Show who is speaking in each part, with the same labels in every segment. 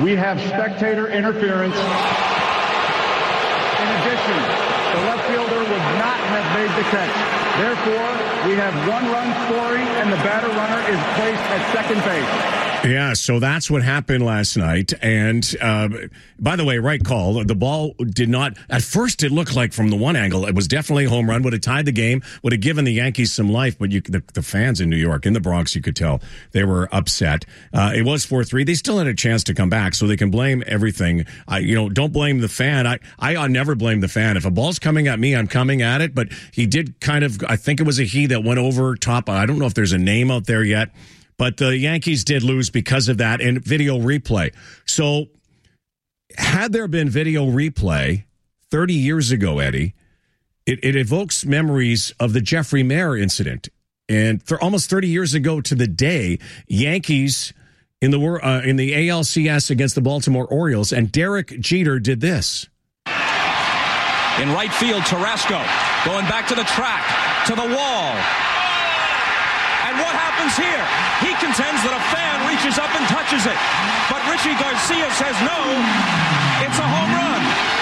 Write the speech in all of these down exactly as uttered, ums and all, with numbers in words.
Speaker 1: we have spectator interference. In addition, the left fielder would not have made the catch. Therefore, we have one run scoring, and the batter runner is placed at second base.
Speaker 2: Yeah, so that's what happened last night. And uh, by the way, right call. The ball did not, at first it looked like from the one angle, it was definitely a home run, would have tied the game, would have given the Yankees some life. But you, the, the fans in New York, in the Bronx, you could tell they were upset. Uh, it was four three. They still had a chance to come back, so they can blame everything. I, you know, don't blame the fan. I, I, I never blame the fan. If a ball's coming at me, I'm coming at it. But he did kind of, I think it was a he that went over top. I don't know if there's a name out there yet. But the Yankees did lose because of that in video replay. So had there been video replay thirty years ago, Eddie, it, it evokes memories of the Jeffrey Maier incident. And for almost thirty years ago to the day, Yankees in the uh, in the A L C S against the Baltimore Orioles, and Derek Jeter did this.
Speaker 3: In right field, Tarasco going back to the track, to the wall. And what happens here? He contends that a fan reaches up and touches it. But Richie Garcia says no, it's a home run.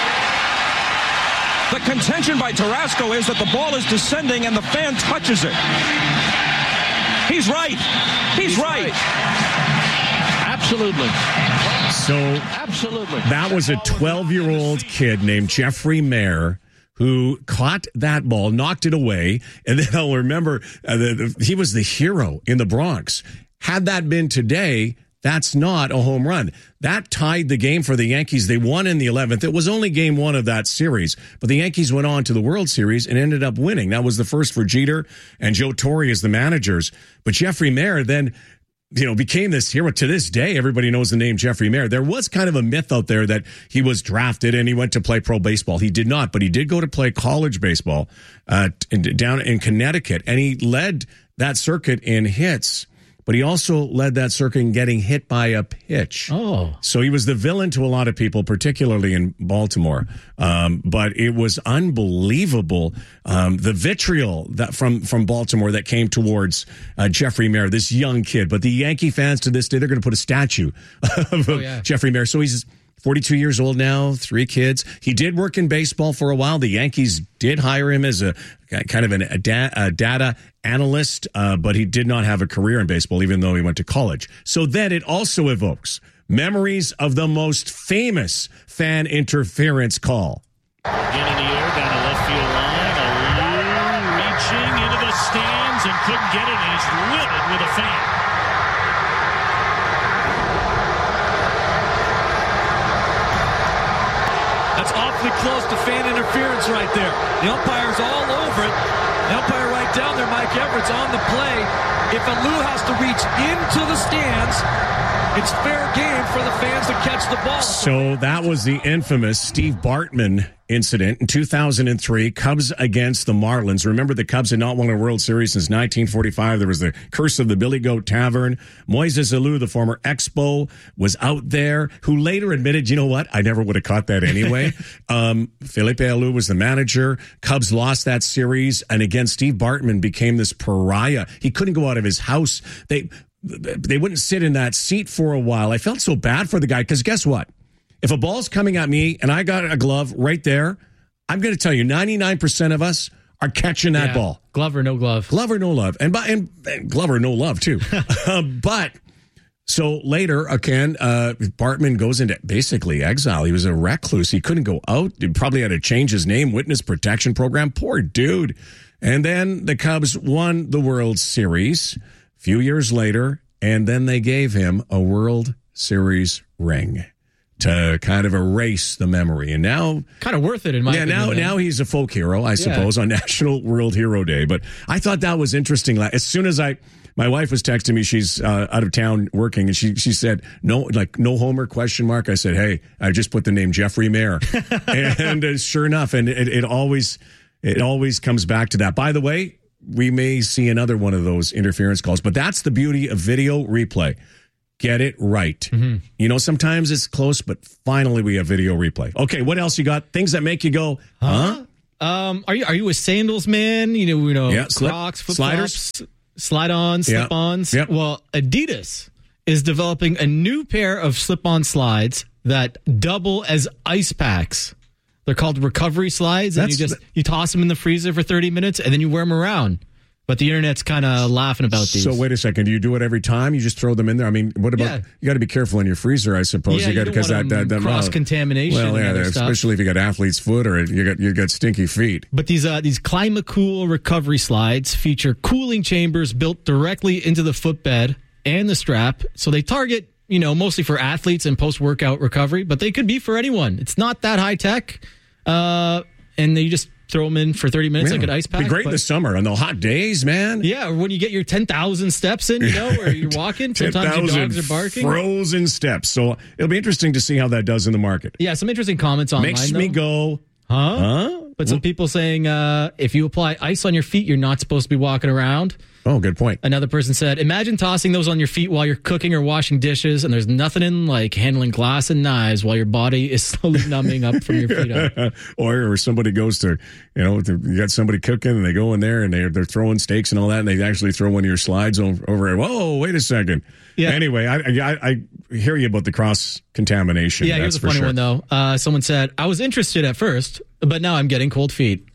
Speaker 3: The contention by Tarasco is that the ball is descending and the fan touches it. He's right. He's, He's right. right.
Speaker 4: Absolutely.
Speaker 2: So
Speaker 4: Absolutely.
Speaker 2: That was a twelve-year-old kid named Jeffrey Maier who caught that ball, knocked it away, and then I'll remember uh, the, the, he was the hero in the Bronx. Had that been today, that's not a home run. That tied the game for the Yankees. They won in the eleventh. It was only game one of that series, but the Yankees went on to the World Series and ended up winning. That was the first for Jeter and Joe Torre as the managers. But Jeffrey Maier then, you know, became this hero. To this day, everybody knows the name Jeffrey Maier. There was kind of a myth out there that he was drafted and he went to play pro baseball. He did not, but he did go to play college baseball uh, down in Connecticut, and he led that circuit in hits. But he also led that circuit in getting hit by a pitch.
Speaker 4: Oh.
Speaker 2: So he was the villain to a lot of people, particularly in Baltimore. Um, but it was unbelievable. Um, the vitriol that from, from Baltimore that came towards uh, Jeffrey Maier, this young kid. But the Yankee fans to this day, they're going to put a statue of
Speaker 4: oh, yeah.
Speaker 2: Jeffrey Maier. So he's forty-two years old now, three kids. He did work in baseball for a while. The Yankees did hire him as a kind of an, a, da, a data analyst, uh, but he did not have a career in baseball, even though he went to college. So then it also evokes memories of the most famous fan interference call.
Speaker 5: In the air, down the left field line, a reaching into the stands and couldn't get it, and he's livid with a fan.
Speaker 6: That's awfully close to fan interference right there. The umpire's all over it. The umpire right down there, Mike Everett's on the play. If Alou has to reach into the stands, it's fair game for the fans to catch the ball.
Speaker 2: So that was the infamous Steve Bartman incident in two thousand three, Cubs against the Marlins. Remember, the Cubs had not won a World Series since nineteen forty-five. There was the curse of the Billy Goat Tavern. Moises Alou, the former Expo, was out there, who later admitted, you know what, I never would have caught that anyway. um, Felipe Alou was the manager. Cubs lost that series, and again, Steve Bartman became this pariah. He couldn't go out of his house. They they wouldn't sit in that seat for a while. I felt so bad for the guy, because guess what? If a ball's coming at me and I got a glove right there, I'm going to tell you, ninety-nine percent of us are catching that
Speaker 4: yeah.
Speaker 2: ball.
Speaker 4: Glove or no glove.
Speaker 2: Glove or no love. And, by, and, and glove or no love, too. uh, but so later, again, uh, Bartman goes into basically exile. He was a recluse. He couldn't go out. He probably had to change his name, witness protection program. Poor dude. And then the Cubs won the World Series a few years later, and then they gave him a World Series ring to kind of erase the memory. And now,
Speaker 4: kind of worth it in my
Speaker 2: yeah,
Speaker 4: opinion.
Speaker 2: now,
Speaker 4: then.
Speaker 2: now he's a folk hero, I suppose, yeah. on National World Hero Day. But I thought that was interesting. As soon as I, my wife was texting me, she's uh, out of town working, and she she said, no, like, no Homer, question mark. I said, hey, I just put the name Jeffrey Maier. and uh, sure enough, and it, it always, it always comes back to that. By the way, we may see another one of those interference calls, but that's the beauty of video replay. Get it right. Mm-hmm. You know, sometimes it's close, but finally we have video replay. Okay, what else you got? Things that make you go, huh?
Speaker 4: huh? Um, are you are you a sandals man? You know, you know,
Speaker 2: yeah,
Speaker 4: Crocs, flip
Speaker 2: sliders,
Speaker 4: slide-ons, slip-ons.
Speaker 2: Yeah.
Speaker 4: Yep. Well, Adidas is developing a new pair of slip-on slides that double as ice packs. They're called recovery slides, and
Speaker 2: That's
Speaker 4: you just
Speaker 2: the-
Speaker 4: you toss them in the freezer for thirty minutes, and then you wear them around. But the internet's kind of laughing about these.
Speaker 2: So wait a second. Do you do it every time? You just throw them in there? I mean, what about
Speaker 4: Yeah.
Speaker 2: you? Got to be careful in your freezer, I suppose.
Speaker 4: Yeah,
Speaker 2: you got
Speaker 4: you don't
Speaker 2: because that,
Speaker 4: want
Speaker 2: that,
Speaker 4: them
Speaker 2: that
Speaker 4: cross-contamination
Speaker 2: Well,
Speaker 4: and
Speaker 2: yeah,
Speaker 4: other stuff.
Speaker 2: especially if you got athlete's foot or you got you got stinky feet.
Speaker 4: But these uh, these ClimaCool recovery slides feature cooling chambers built directly into the footbed and the strap. So they target, you know, mostly for athletes and post-workout recovery, but they could be for anyone. It's not that high tech, uh, and you just throw them in for thirty minutes
Speaker 2: Yeah.
Speaker 4: like an ice pack.
Speaker 2: Be great in
Speaker 4: but-
Speaker 2: the summer on the hot days, man.
Speaker 4: Yeah, or when you get your ten thousand steps in, you know, where you're walking, sometimes your dogs are barking.
Speaker 2: Frozen steps. So it'll be interesting to see how that does in the market.
Speaker 4: Yeah, some interesting comments online.
Speaker 2: Makes me
Speaker 4: though.
Speaker 2: go,
Speaker 4: Huh?
Speaker 2: huh?
Speaker 4: But some people saying uh, if you apply ice on your feet, you're not supposed to be walking around.
Speaker 2: Oh, good point.
Speaker 4: Another person said, imagine tossing those on your feet while you're cooking or washing dishes, and there's nothing in like handling glass and knives while your body is slowly numbing up from your feet up.
Speaker 2: or or somebody goes to, you know, to, you got somebody cooking and they go in there and they're, they're throwing steaks and all that, and they actually throw one of your slides over, over it. Whoa, wait a second.
Speaker 4: Yeah.
Speaker 2: Anyway, I, I, I hear you about the cross-contamination.
Speaker 4: Yeah,
Speaker 2: that's
Speaker 4: here's a
Speaker 2: for
Speaker 4: funny
Speaker 2: sure.
Speaker 4: one, though. Uh, someone said, I was interested at first, but now I'm getting cold feet.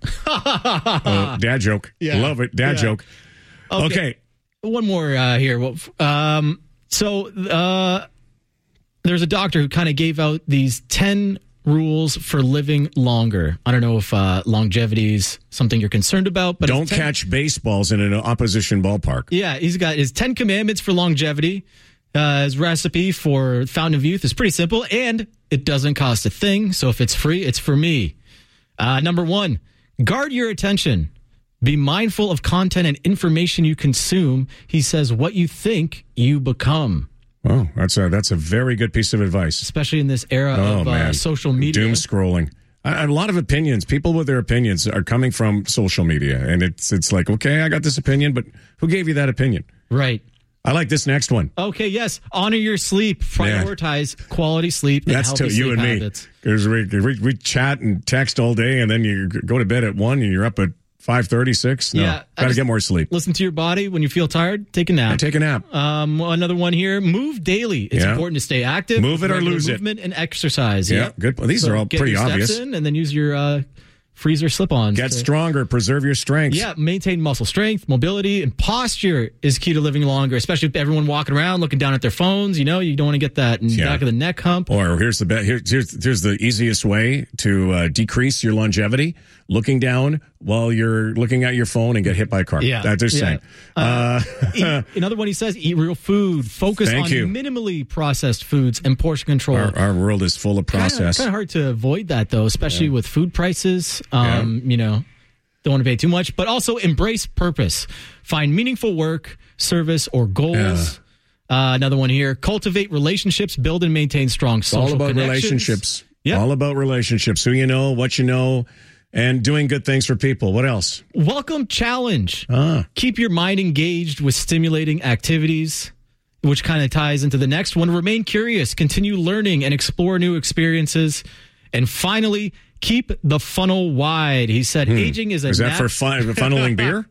Speaker 2: Oh, dad joke.
Speaker 4: Yeah.
Speaker 2: Love it. Dad
Speaker 4: Yeah.
Speaker 2: joke.
Speaker 4: Okay.
Speaker 2: Okay.
Speaker 4: One more uh, here. Well, Um, so uh, there's a doctor who kind of gave out these ten rules for living longer. I don't know if uh, longevity is something you're concerned about, but
Speaker 2: Don't
Speaker 4: it's ten
Speaker 2: catch baseballs in an opposition ballpark.
Speaker 4: Yeah, he's got his ten commandments for longevity. Uh, his recipe for Fountain of Youth is pretty simple, and it doesn't cost a thing. So if it's free, it's for me. Uh, number one, guard your attention. Be mindful of content and information you consume. He says, what you think, you become.
Speaker 2: Oh, that's a that's a very good piece of advice.
Speaker 4: Especially in this era
Speaker 2: Oh
Speaker 4: of uh,
Speaker 2: man,
Speaker 4: social media.
Speaker 2: doom scrolling. A, a lot of opinions. People with their opinions are coming from social media, and it's it's like, okay, I got this opinion, but who gave you that opinion?
Speaker 4: Right.
Speaker 2: I like this next one.
Speaker 4: Okay, yes. Honor your sleep. Prioritize quality sleep and
Speaker 2: That's
Speaker 4: healthy
Speaker 2: to you
Speaker 4: sleep
Speaker 2: and
Speaker 4: habits.
Speaker 2: me, because we, we we chat and text all day, and then you go to bed at one, and you're up at five thirty six. No,
Speaker 4: Yeah, I
Speaker 2: gotta
Speaker 4: just-
Speaker 2: get more sleep.
Speaker 4: Listen to your body. When you feel tired, take a nap.
Speaker 2: Take a nap.
Speaker 4: Um, another one here. Move daily. It's
Speaker 2: Yeah.
Speaker 4: important to stay active.
Speaker 2: Move it or
Speaker 4: Regular
Speaker 2: lose it.
Speaker 4: Movement and exercise.
Speaker 2: Yeah, good. Well, these
Speaker 4: So
Speaker 2: are all
Speaker 4: get
Speaker 2: pretty
Speaker 4: your steps
Speaker 2: obvious.
Speaker 4: in and then use your uh, freezer slip-ons.
Speaker 2: Get
Speaker 4: to-
Speaker 2: stronger. Preserve your strength.
Speaker 4: Yeah, maintain muscle strength, mobility, and posture is key to living longer, especially if everyone walking around looking down at their phones. You know, you don't want to get that in the
Speaker 2: Yeah.
Speaker 4: back of the neck hump.
Speaker 2: Or here's the be- here, here's here's the easiest way to uh, decrease your longevity: looking down while you're looking at your phone and get hit by a car.
Speaker 4: Yeah.
Speaker 2: That's just
Speaker 4: Yeah.
Speaker 2: saying.
Speaker 4: Uh, eat, another one he says, eat real food. Focus
Speaker 2: Thank
Speaker 4: on
Speaker 2: you.
Speaker 4: minimally processed foods and portion control.
Speaker 2: Our, our world is full of process.
Speaker 4: Kind of hard to avoid that, though, especially with food prices. Um, You know, don't want to pay too much, but also embrace purpose. Find meaningful work, service, or goals. Uh, another one here. Cultivate relationships. Build and maintain strong
Speaker 2: It's all
Speaker 4: social
Speaker 2: about
Speaker 4: connections.
Speaker 2: relationships.
Speaker 4: Yeah.
Speaker 2: All about relationships. Who you know, what you know, and doing good things for people. What else?
Speaker 4: Welcome challenge.
Speaker 2: Ah.
Speaker 4: Keep your mind engaged with stimulating activities, which kind of ties into the next one. Remain curious, continue learning, and explore new experiences. And finally, keep the funnel wide. He said aging is a
Speaker 2: Hmm. Is that
Speaker 4: nat-
Speaker 2: for fun, funneling beer?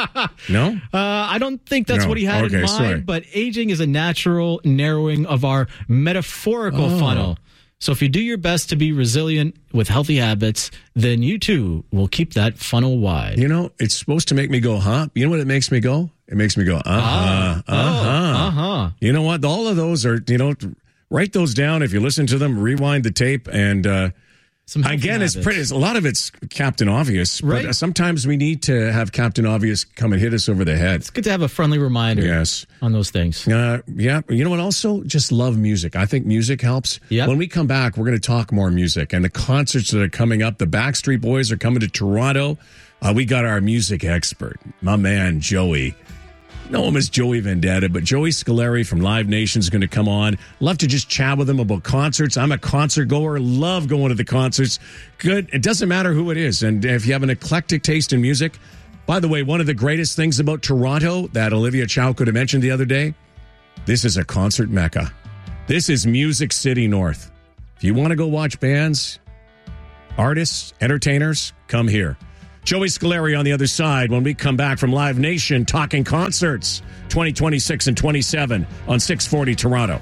Speaker 2: No?
Speaker 4: Uh, I don't think that's
Speaker 2: No.
Speaker 4: what he had
Speaker 2: Okay,
Speaker 4: in mind,
Speaker 2: sorry.
Speaker 4: but aging is a natural narrowing of our metaphorical
Speaker 2: Oh.
Speaker 4: funnel. So if you do your best to be resilient with healthy habits, then you too will keep that funnel wide.
Speaker 2: You know, it's supposed to make me go, huh? You know what it makes me go? It makes me go, uh-huh,
Speaker 4: Ah.
Speaker 2: uh-huh.
Speaker 4: Uh-huh.
Speaker 2: You know what? All of those are, you know, write those down. If you listen to them, rewind the tape. And uh,
Speaker 4: Some healthy
Speaker 2: again, it's
Speaker 4: habits.
Speaker 2: pretty, it's, a lot of it's Captain Obvious.
Speaker 4: Right.
Speaker 2: But sometimes we need to have Captain Obvious come and hit us over the head.
Speaker 4: It's good to have a friendly reminder
Speaker 2: Yes.
Speaker 4: on those things.
Speaker 2: Uh, yeah. You know what? Also, just love music. I think music helps.
Speaker 4: Yep.
Speaker 2: When we come back, we're going to talk more music and the concerts that are coming up. The Backstreet Boys are coming to Toronto. Uh, we got our music expert, my man, Joey. Know him as Joey Vendetta, but Joey Scolari from Live Nation is going to come on. Love to just chat with him about concerts. I'm a concert goer. Love going to the concerts. Good. It doesn't matter who it is. And if you have an eclectic taste in music, by the way, one of the greatest things about Toronto that Olivia Chow could have mentioned the other day, this is a concert mecca. This is Music City North. If you want to go watch bands, artists, entertainers, come here. Joey Scolari on the other side when we come back from Live Nation talking concerts twenty twenty-six and twenty-seven on six forty Toronto.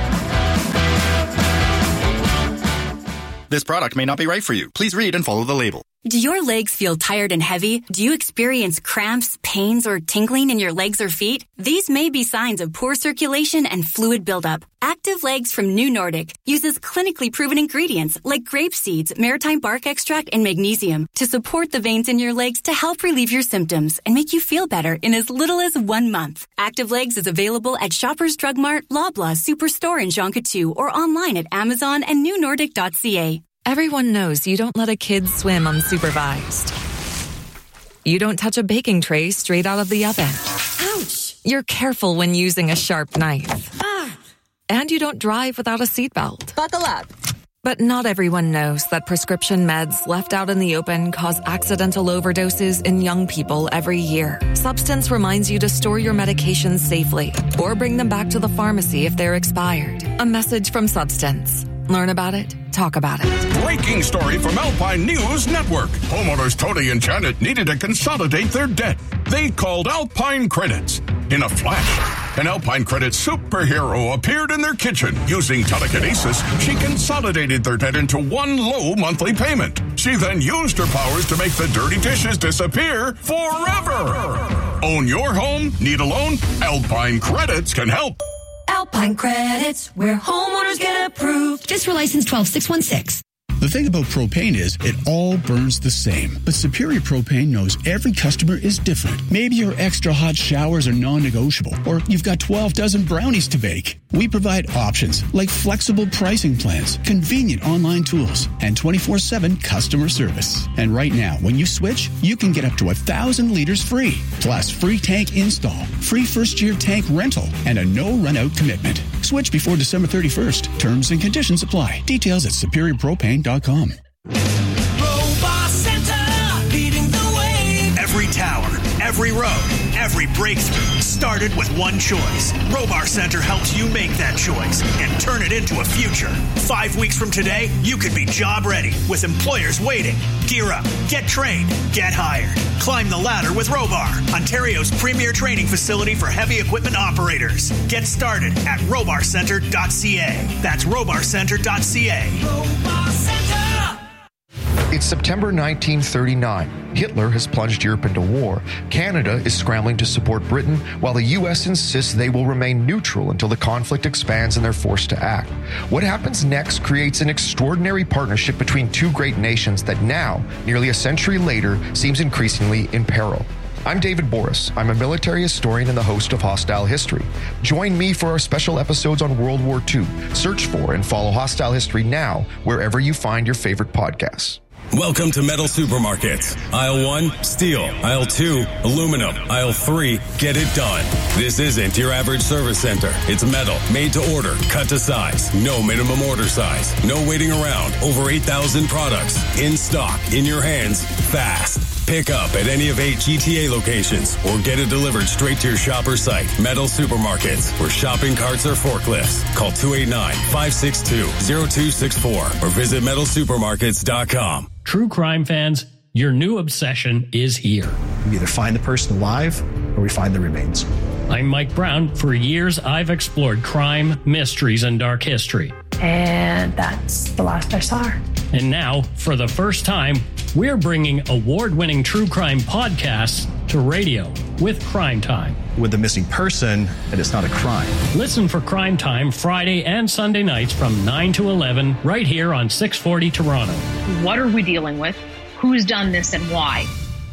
Speaker 7: This product may not be right for you. Please read and follow the label.
Speaker 8: Do your legs feel tired and heavy? Do you experience cramps, pains, or tingling in your legs or feet? These may be signs of poor circulation and fluid buildup. Active Legs from New Nordic uses clinically proven ingredients like grape seeds, maritime bark extract, and magnesium to support the veins in your legs to help relieve your symptoms and make you feel better in as little as one month. Active Legs is available at Shoppers Drug Mart, Loblaw, Superstore, and Jean Coutu, or online at Amazon and new nordic dot c a.
Speaker 9: Everyone knows you don't let a kid swim unsupervised. You don't touch a baking tray straight out of the oven. Ouch! You're careful when using a sharp knife. Ah! And you don't drive without a seatbelt.
Speaker 10: Buckle up.
Speaker 9: But not everyone knows that prescription meds left out in the open cause accidental overdoses in young people every year. Substance reminds you to store your medications safely or bring them back to the pharmacy if they're expired. A message from Substance. Learn about it. Talk about it.
Speaker 11: Breaking story from Alpine News Network. Homeowners Tony and Janet needed to consolidate their debt. They called Alpine Credits. In a flash, an Alpine Credits superhero appeared in their kitchen. Using telekinesis, she consolidated their debt into one low monthly payment. She then used her powers to make the dirty dishes disappear forever. Own your home? Need a loan? Alpine Credits can help.
Speaker 12: Alpine Credits, where homeowners get approved. Just for license twelve six one six.
Speaker 13: The thing about propane is it all burns the same. But Superior Propane knows every customer is different. Maybe your extra hot showers are non-negotiable, or you've got twelve dozen brownies to bake. We provide options like flexible pricing plans, convenient online tools, and twenty-four seven customer service. And right now, when you switch, you can get up to one thousand liters free. Plus, free tank install, free first-year tank rental, and a no-run-out commitment. Switch before December thirty-first. Terms and conditions apply. Details at superior propane dot com.
Speaker 14: Robot Center, leading the way. Every tower, every road, every breakthrough started with one choice. Robar Center helps you make that choice and turn it into a future. Five weeks from today, you could be job ready with employers waiting. Gear up, get trained, get hired. Climb the ladder with Robar, Ontario's premier training facility for heavy equipment operators. Get started at robar center dot c a. That's robar center dot c a. Robar Center!
Speaker 15: It's September nineteen thirty-nine. Hitler has plunged Europe into war. Canada is scrambling to support Britain, while the U S insists they will remain neutral until the conflict expands and they're forced to act. What happens next creates an extraordinary partnership between two great nations that now, nearly a century later, seems increasingly in peril. I'm David Boris. I'm a military historian and the host of Hostile History. Join me for our special episodes on World War Two. Search for and follow Hostile History now, wherever you find your favorite podcasts.
Speaker 16: Welcome to Metal Supermarkets. Aisle one, steel. Aisle two, aluminum. Aisle three, get it done. This isn't your average service center. It's metal, made to order, cut to size. No minimum order size. No waiting around. Over eight thousand products. In stock, in your hands, fast. Pick up at any of eight G T A locations or get it delivered straight to your shopper site. Metal Supermarkets, where shopping carts are forklifts. Call two eight nine, five six two, zero two six four or visit metal supermarkets dot com.
Speaker 17: True crime fans, your new obsession is here.
Speaker 18: We either find the person alive or we find the remains.
Speaker 17: I'm Mike Brown. For years, I've explored crime, mysteries, and dark history.
Speaker 19: And that's the last I saw her.
Speaker 17: And now, for the first time, we're bringing award-winning true crime podcasts to radio with Crime Time.
Speaker 18: With the missing person, and it's not a crime.
Speaker 17: Listen for Crime Time Friday and Sunday nights from nine to eleven right here on six forty Toronto.
Speaker 20: What are we dealing with? Who's done this and why?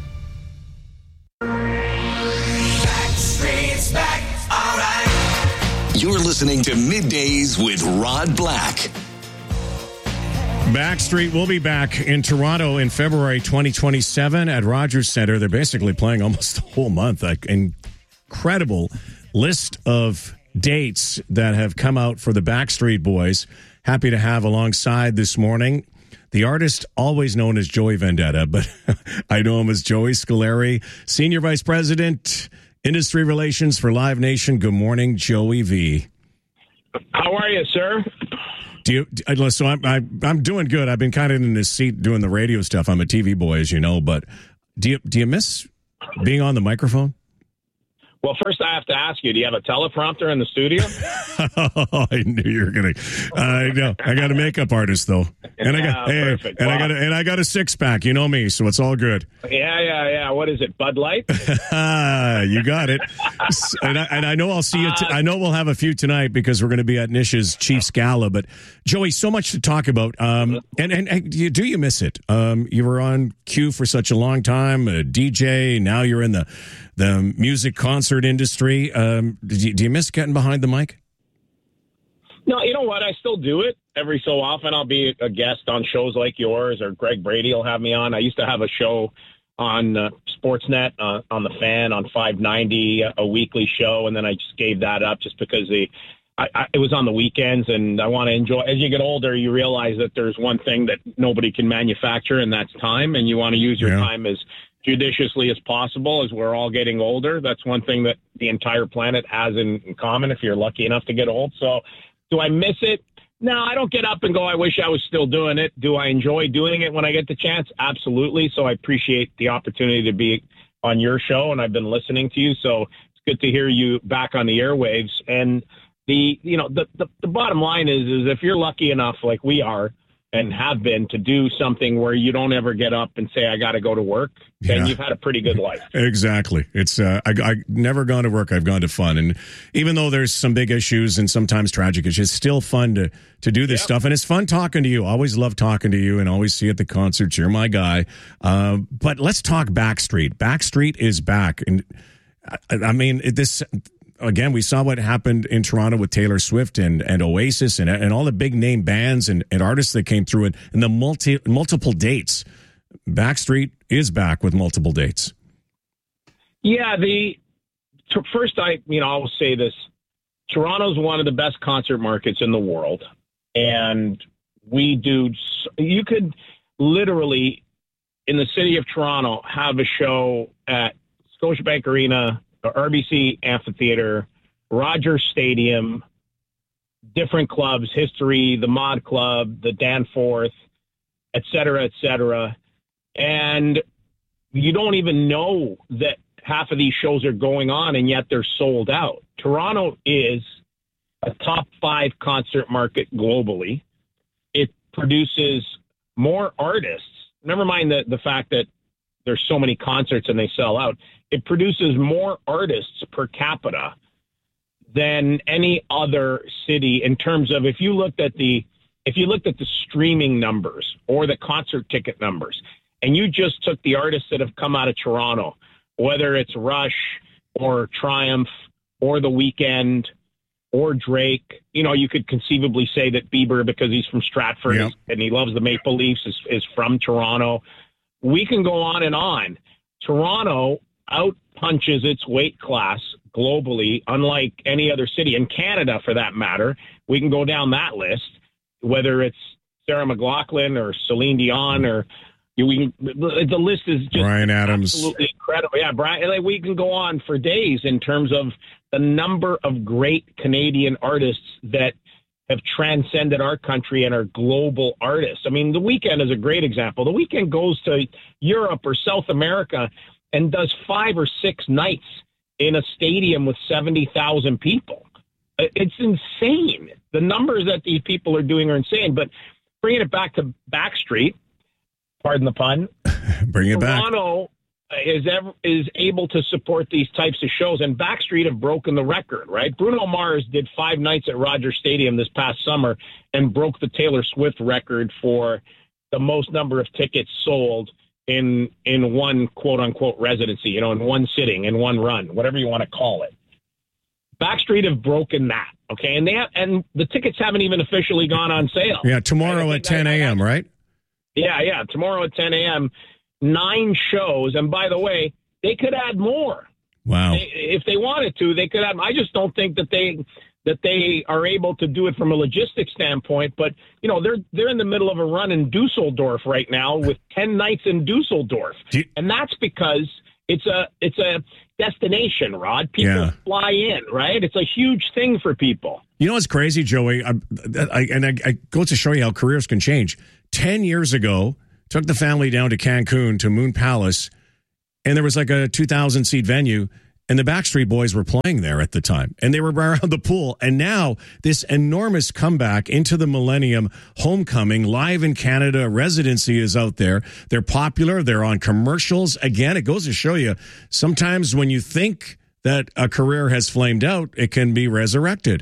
Speaker 14: Backstreet's back, all right.
Speaker 21: You're listening to Middays with Rod Black.
Speaker 2: Backstreet will be back in Toronto in February twenty twenty-seven at Rogers Centre. They're basically playing almost the whole month. Like, incredible list of dates that have come out for the Backstreet Boys. Happy to have alongside this morning the artist always known as Joey Vendetta, but I know him as Joey Scolari, Senior Vice President, Industry Relations for Live Nation. Good morning, Joey V.
Speaker 22: How are you, sir?
Speaker 2: Do you, so I'm, I, I'm doing good. I've been kind of in this seat doing the radio stuff. I'm a T V boy, as you know, but Do you do you miss being on the microphone?
Speaker 22: Well, first I have to ask you, do you have a teleprompter in the studio?
Speaker 2: Oh, I knew you were going to. I know. I got a makeup artist though, and I got
Speaker 22: Yeah,
Speaker 2: hey,
Speaker 22: perfect.
Speaker 2: and I
Speaker 22: Wow.
Speaker 2: got a, and I got a six pack. You know me, so it's all good.
Speaker 22: Yeah, yeah, yeah. What is it, Bud Light?
Speaker 2: Ah, you got it. S- And I, and I know I'll see you. T- I know we'll have a few tonight because we're going to be at Nish's Chiefs Gala. But Joey, so much to talk about. Um, and and, and do you, do you miss it? Um, you were on Q for such a long time, a D J. Now you're in the the music concert industry. Um, do you, do you miss getting behind the mic?
Speaker 22: No, you know what? I still do it every so often. I'll be a guest on shows like yours, or Greg Brady will have me on. I used to have a show on uh, Sportsnet, uh, on the Fan, on five ninety, a weekly show, and then I just gave that up just because the I, I, it was on the weekends, and I want to enjoy. As you get older, you realize that there's one thing that nobody can manufacture, and that's time, and you want to use your
Speaker 2: Yeah.
Speaker 22: time as judiciously as possible. As we're all getting older, that's one thing that the entire planet has in, in common if you're lucky enough to get old. So do I miss it? No, I don't get up and go, I wish I was still doing it. Do I enjoy doing it when I get the chance? Absolutely. So I appreciate the opportunity to be on your show, and I've been listening to you. So it's good to hear you back on the airwaves. And the, you know, the, the, the bottom line is, is if you're lucky enough, like we are and have been, to do something where you don't ever get up and say, I got to go to work, then
Speaker 2: Yeah.
Speaker 22: you've had a pretty good life.
Speaker 2: Exactly. It's uh, I, I never gone to work. I've gone to fun, and even though there's some big issues and sometimes tragic issues, it's still fun to to do this
Speaker 22: Yep.
Speaker 2: stuff, and it's fun talking to you. Always love talking to you, and always see you at the concerts. You're my guy. Uh, but let's talk Backstreet. Backstreet is back, and I, I mean it, this. Again, we saw what happened in Toronto with Taylor Swift and, and Oasis and and all the big name bands and, and artists that came through, and, and the multi multiple dates. Backstreet is back with multiple dates.
Speaker 22: Yeah, the t- first I, you know, I'll say this. Toronto's one of the best concert markets in the world, and we do. You could literally, in the city of Toronto, have a show at Scotiabank Arena, the R B C Amphitheater, Rogers Stadium, different clubs, History, the Mod Club, the Danforth, et cetera, et cetera. And you don't even know that half of these shows are going on, and yet they're sold out. Toronto is a top five concert market globally. It produces more artists. Never mind the, the fact that there's so many concerts and they sell out. It produces more artists per capita than any other city in terms of, if you looked at the if you looked at the streaming numbers or the concert ticket numbers, and you just took the artists that have come out of Toronto, whether it's Rush or Triumph or The Weeknd or Drake, you know, you could conceivably say that Bieber, because he's from Stratford
Speaker 2: Yeah.
Speaker 22: and he loves the Maple Leafs, is, is from Toronto. We can go on and on. Toronto out punches its weight class globally, unlike any other city in Canada, for that matter. We can go down that list, whether it's Sarah McLachlan or Celine Dion, or we can, the list is just
Speaker 2: Bryan Adams.
Speaker 22: absolutely incredible. Yeah, Brian, like, we can go on for days in terms of the number of great Canadian artists that have transcended our country and are global artists. I mean, The Weeknd is a great example. The Weeknd goes to Europe or South America and does five or six nights in a stadium with seventy thousand people. It's insane. The numbers that these people are doing are insane. But bringing it back to Backstreet, pardon the pun,
Speaker 2: Bring it back.
Speaker 22: Toronto is ever, is able to support these types of shows, and Backstreet have broken the record, right? Bruno Mars did five nights at Rogers Stadium this past summer and broke the Taylor Swift record for the most number of tickets sold in in one quote-unquote residency, you know, in one sitting, in one run, whatever you want to call it. Backstreet have broken that, okay? And they have, and the tickets haven't even officially gone on sale.
Speaker 2: Yeah, tomorrow at ten a.m., right?
Speaker 22: Yeah, yeah, tomorrow at ten a.m., nine shows. And by the way, they could add more.
Speaker 2: Wow.
Speaker 22: They, if they wanted to, they could add. I just don't think that they that they are able to do it from a logistics standpoint. But, you know, they're they're in the middle of a run in Dusseldorf right now with ten nights in Dusseldorf.
Speaker 2: You,
Speaker 22: and that's because it's a it's a destination, Rod. People
Speaker 2: Yeah.
Speaker 22: fly in, right? It's a huge thing for people.
Speaker 2: You know what's crazy, Joey? I, I, and I, I go to show you how careers can change. Ten years ago, took the family down to Cancun to Moon Palace, and there was like a two thousand seat venue, and the Backstreet Boys were playing there at the time, and they were around the pool. And now this enormous comeback into the Millennium Homecoming, live in Canada, residency is out there. They're popular. They're on commercials. Again, it goes to show you, sometimes when you think that a career has flamed out, it can be resurrected.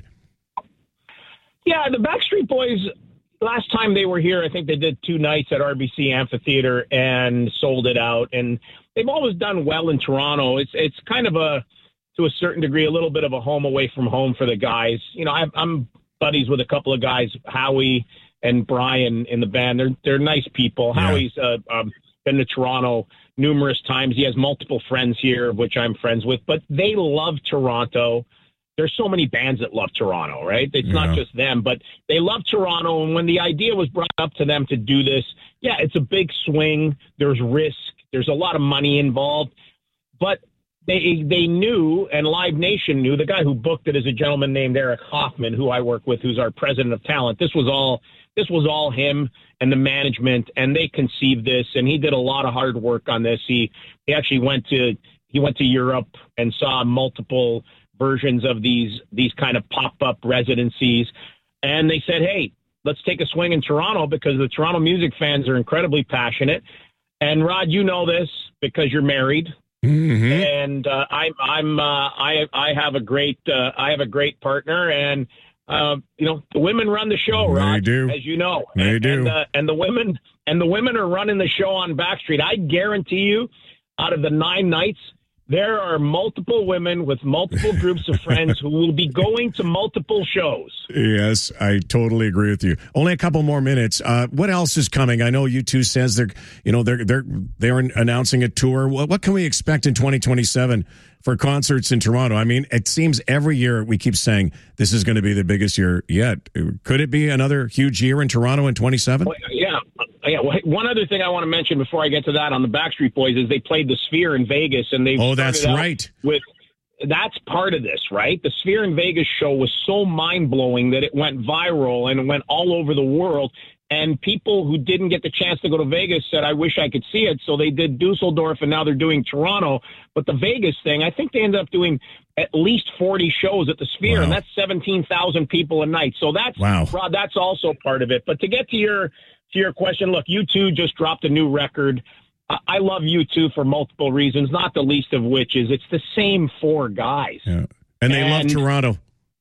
Speaker 22: Yeah, the Backstreet Boys, last time they were here, I think they did two nights at R B C Amphitheater and sold it out. And they've always done well in Toronto. It's it's kind of a, to a certain degree, a little bit of a home away from home for the guys. You know, I, I'm buddies with a couple of guys, Howie and Brian in the band. They're they're nice people. Yeah. Howie's uh, um, been to Toronto numerous times. He has multiple friends here, which I'm friends with. But they love Toronto. There's so many bands that love Toronto, right? It's yeah. not just them, but they love Toronto. And when the idea was brought up to them to do this, yeah, it's a big swing. There's risk. There's a lot of money involved. But they they knew, and Live Nation knew, the guy who booked it is a gentleman named Eric Hoffman, who I work with, who's our president of talent. This was all this was all him and the management, and they conceived this, and he did a lot of hard work on this. He he actually went to he went to Europe and saw multiple versions of these these kind of pop-up residencies, and they said, hey, let's take a swing in Toronto, because the Toronto music fans are incredibly passionate. And Rod, you know this because you're married, mm-hmm. and uh, I'm I'm uh, I I have a great uh, I have a great partner, and uh, you know, the women run the show, Rod,
Speaker 2: they do.
Speaker 22: as you know,
Speaker 2: they
Speaker 22: and,
Speaker 2: do,
Speaker 22: and, uh, and the women and the women are running the show on Backstreet. I guarantee you, out of the nine nights, there are multiple women with multiple groups of friends who will be going to multiple shows.
Speaker 2: Yes, I totally agree with you. Only a couple more minutes. Uh, what else is coming? I know U two says they're, you know, they're they're they're announcing a tour. What, what can we expect in twenty twenty-seven for concerts in Toronto? I mean, it seems every year we keep saying this is going to be the biggest year yet. Could it be another huge year in Toronto in twenty-seven?
Speaker 22: Well, yeah. Yeah, well, one other thing I want to mention before I get to that on the Backstreet Boys is they played the Sphere in Vegas, and they
Speaker 2: oh, that's right.
Speaker 22: With that's part of this, right? The Sphere in Vegas show was so mind blowing that it went viral and it went all over the world. And people who didn't get the chance to go to Vegas said, "I wish I could see it." So they did Dusseldorf, and now they're doing Toronto. But the Vegas thing, I think they ended up doing at least forty shows at the Sphere, wow. and that's seventeen thousand people a night. So that's
Speaker 2: wow.
Speaker 22: Rod, that's also part of it. But to get to your To your question, look, U two just dropped a new record. I love U two for multiple reasons, not the least of which is it's the same four guys.
Speaker 2: Yeah. And they and love Toronto.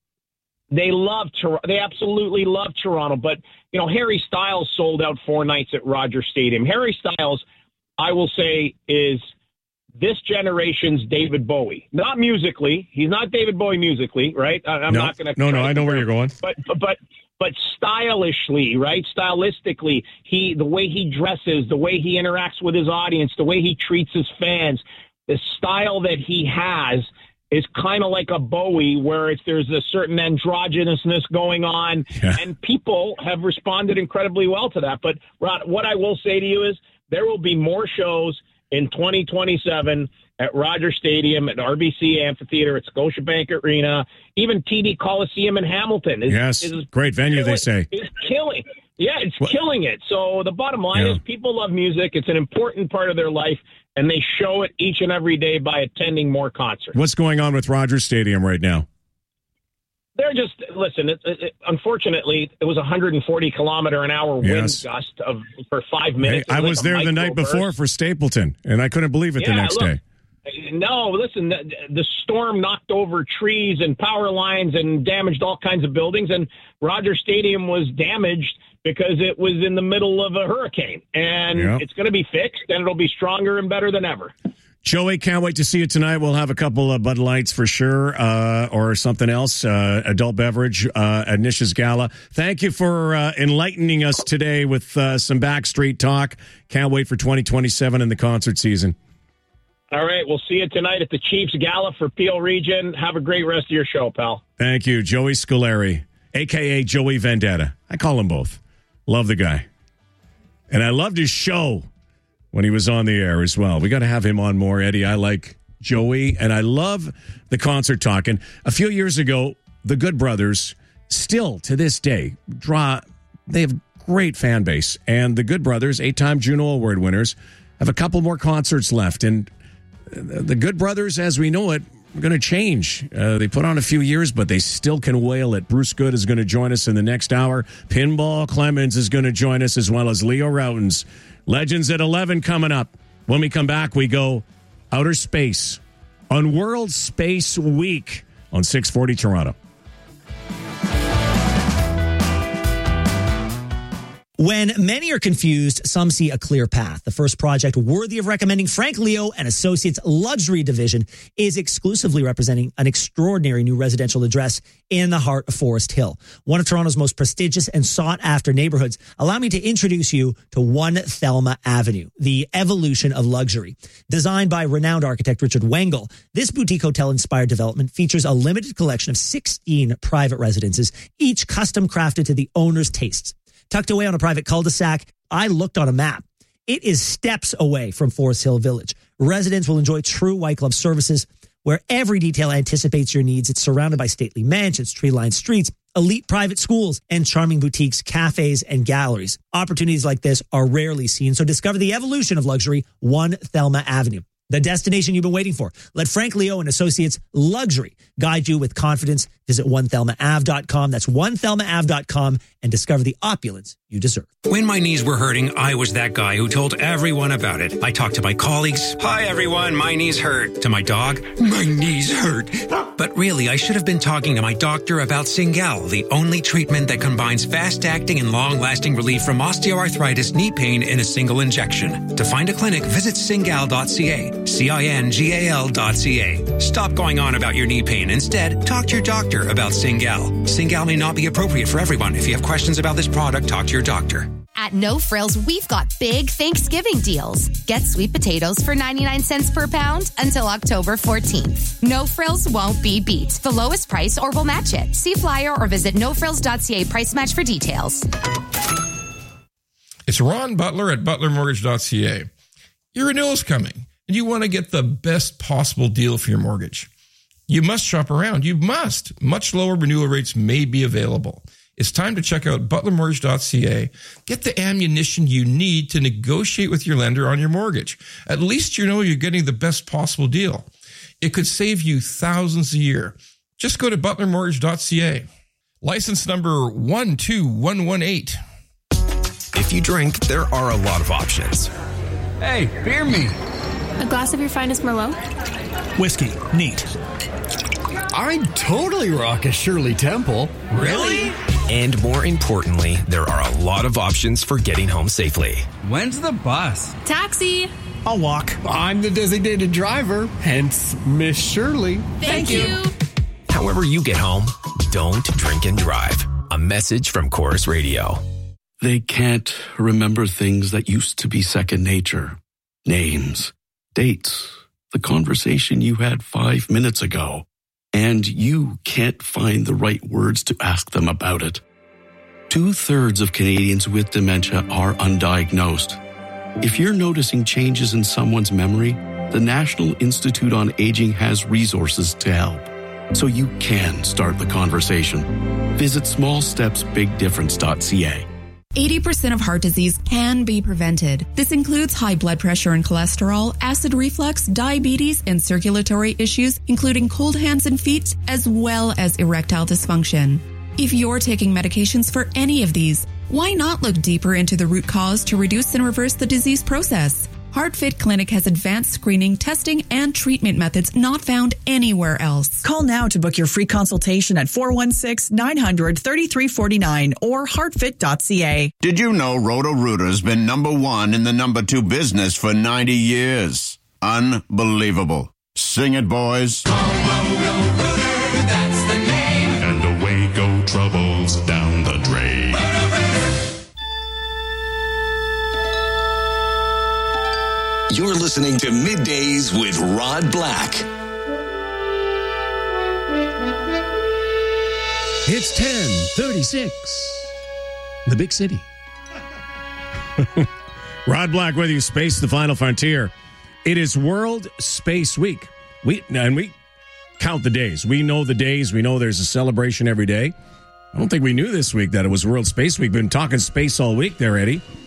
Speaker 22: They love Toronto. They absolutely love Toronto. But, you know, Harry Styles sold out four nights at Rogers Stadium. Harry Styles, I will say, is this generation's David Bowie. Not musically. He's not David Bowie musically, right? I'm
Speaker 2: no,
Speaker 22: not going to.
Speaker 2: No, no, I know where you're going.
Speaker 22: But, but, But stylishly, right? Stylistically, he the way he dresses, the way he interacts with his audience, the way he treats his fans, the style that he has is kind of like a Bowie, where it's, there's a certain androgynousness going on, yeah. and people have responded incredibly well to that. But Rod, what I will say to you is there will be more shows in twenty twenty-seven at Rogers Stadium, at R B C Amphitheater, at Scotiabank Arena, even T D Coliseum in Hamilton. Is,
Speaker 2: yes,
Speaker 22: is
Speaker 2: great venue,
Speaker 22: killing,
Speaker 2: they say.
Speaker 22: It's killing. Yeah, it's
Speaker 2: what?
Speaker 22: killing it. So the bottom line
Speaker 2: yeah.
Speaker 22: is people love music. It's an important part of their life, and they show it each and every day by attending more concerts.
Speaker 2: What's going on with Rogers Stadium right now?
Speaker 22: They're just, listen, it, it, unfortunately, it was a one hundred forty kilometer an hour wind
Speaker 2: yes.
Speaker 22: gust of for five minutes.
Speaker 2: Hey, I
Speaker 22: was
Speaker 2: was
Speaker 22: like
Speaker 2: there the night
Speaker 22: burst.
Speaker 2: before for Stapleton, and I couldn't believe it
Speaker 22: yeah,
Speaker 2: the next
Speaker 22: look,
Speaker 2: day.
Speaker 22: No, listen, the, the storm knocked over trees and power lines and damaged all kinds of buildings, and Rogers Stadium was damaged because it was in the middle of a hurricane. And yep. it's going to be fixed, and it'll be stronger and better than ever.
Speaker 2: Joey, can't wait to see you tonight. We'll have a couple of Bud Lights for sure, uh, or something else, uh, adult beverage uh, at Nish's Gala. Thank you for uh, enlightening us today with uh, some Backstreet talk. Can't wait for twenty twenty-seven and the concert season.
Speaker 22: All right, we'll see you tonight at the Chiefs Gala for Peel Region. Have a great rest of your show, pal.
Speaker 2: Thank you. Joey Scolari, a k a. Joey Vendetta. I call him both. Love the guy. And I loved his show when he was on the air as well. We got to have him on more, Eddie. I like Joey, and I love the concert talk. And a few years ago, the Good Brothers, still to this day, draw, they have great fan base. And the Good Brothers, eight-time Juno Award winners, have a couple more concerts left. And the Good Brothers, as we know it, are going to change. Uh, they put on a few years, but they still can whale it. Bruce Good is going to join us in the next hour. Pinball Clemens is going to join us, as well as Leo Routens. Legends at eleven coming up. When we come back, we go outer space on World Space Week on six forty Toronto.
Speaker 1: When many are confused, some see a clear path. The first project worthy of recommending Frank Leo and Associates Luxury Division is exclusively representing an extraordinary new residential address in the heart of Forest Hill, one of Toronto's most prestigious and sought-after neighborhoods. Allow me to introduce you to One Thelma Avenue, the evolution of luxury. Designed by renowned architect Richard Wengel, this boutique hotel-inspired development features a limited collection of sixteen private residences, each custom crafted to the owner's tastes. Tucked away on a private cul-de-sac, I looked on a map. It is steps away from Forest Hill Village. Residents will enjoy true white glove services where every detail anticipates your needs. It's surrounded by stately mansions, tree-lined streets, elite private schools, and charming boutiques, cafes, and galleries. Opportunities like this are rarely seen, so discover the evolution of luxury, One Thelma Avenue. The destination you've been waiting for. Let Frank Leo and Associates Luxury guide you with confidence. Visit one thelma ave dot com. That's one thelma ave dot com and discover the opulence you deserve.
Speaker 10: When my knees were hurting, I was that guy who told everyone about it. I talked to my colleagues. Hi, everyone. My knees hurt. To my dog. My knees hurt. But really, I should have been talking to my doctor about Cingal, the only treatment that combines fast-acting and long-lasting relief from osteoarthritis knee pain in a single injection. To find a clinic, visit cingal dot c a. C I N G A L dot C A. Stop going on about your knee pain. Instead, talk to your doctor about Cingal. Cingal may not be appropriate for everyone. If you have questions about this product, talk to your doctor.
Speaker 23: At No Frills, we've got big Thanksgiving deals. Get sweet potatoes for ninety-nine cents per pound until October fourteenth. No Frills won't be beat. The lowest price or we'll match it. See flyer or visit no frills dot c a price match for details.
Speaker 24: It's Ron Butler at butler mortgage dot c a. Your renewal's coming, and you want to get the best possible deal for your mortgage. You must shop around. You must. Much lower renewal rates may be available. It's time to check out butler mortgage dot c a. Get the ammunition you need to negotiate with your lender on your mortgage. At least you know you're getting the best possible deal. It could save you thousands a year. Just go to butler mortgage dot c a. License number one two one one eight.
Speaker 25: If you drink, there are a lot of options.
Speaker 26: Hey, beer me.
Speaker 19: A glass of your finest Merlot?
Speaker 18: Whiskey. Neat.
Speaker 26: I'd totally rock a Shirley Temple.
Speaker 25: Really? And more importantly, there are a lot of options for getting home safely.
Speaker 26: When's the bus?
Speaker 19: Taxi.
Speaker 18: I'll walk.
Speaker 26: I'm the designated driver, hence Miss Shirley.
Speaker 19: Thank, Thank you. you.
Speaker 25: However you get home, don't drink and drive. A message from Chorus Radio.
Speaker 27: They can't remember things that used to be second nature. Names, dates, the conversation you had five minutes ago. And you can't find the right words to ask them about it. Two-thirds of Canadians with dementia are undiagnosed. If you're noticing changes in someone's memory, the National Institute on Aging has resources to help. So you can start the conversation. Visit small steps big difference dot c a.
Speaker 28: eighty percent of heart disease can be prevented. This includes high blood pressure and cholesterol, acid reflux, diabetes, and circulatory issues, including cold hands and feet, as well as erectile dysfunction. If you're taking medications for any of these, why not look deeper into the root cause to reduce and reverse the disease process? HeartFit Clinic has advanced screening, testing, and treatment methods not found anywhere else.
Speaker 29: Call now to book your free consultation at four one six, nine hundred, thirty-three forty-nine or heartfit dot c a.
Speaker 30: Did you know Roto-Rooter's been number one in the number two business for ninety years? Unbelievable. Sing it, boys.
Speaker 31: Go, go, go, Rooter, that's the name.
Speaker 11: And away go troubles down the drain.
Speaker 21: You're listening to Middays with Rod Black.
Speaker 2: It's ten thirty-six. The big city. Rod Black with you, Space, the Final Frontier. It is World Space Week. We and we count the days. We know the days. We know there's a celebration every day. I don't think we knew this week that it was World Space Week. We've been talking space all week there, Eddie.
Speaker 4: Uh,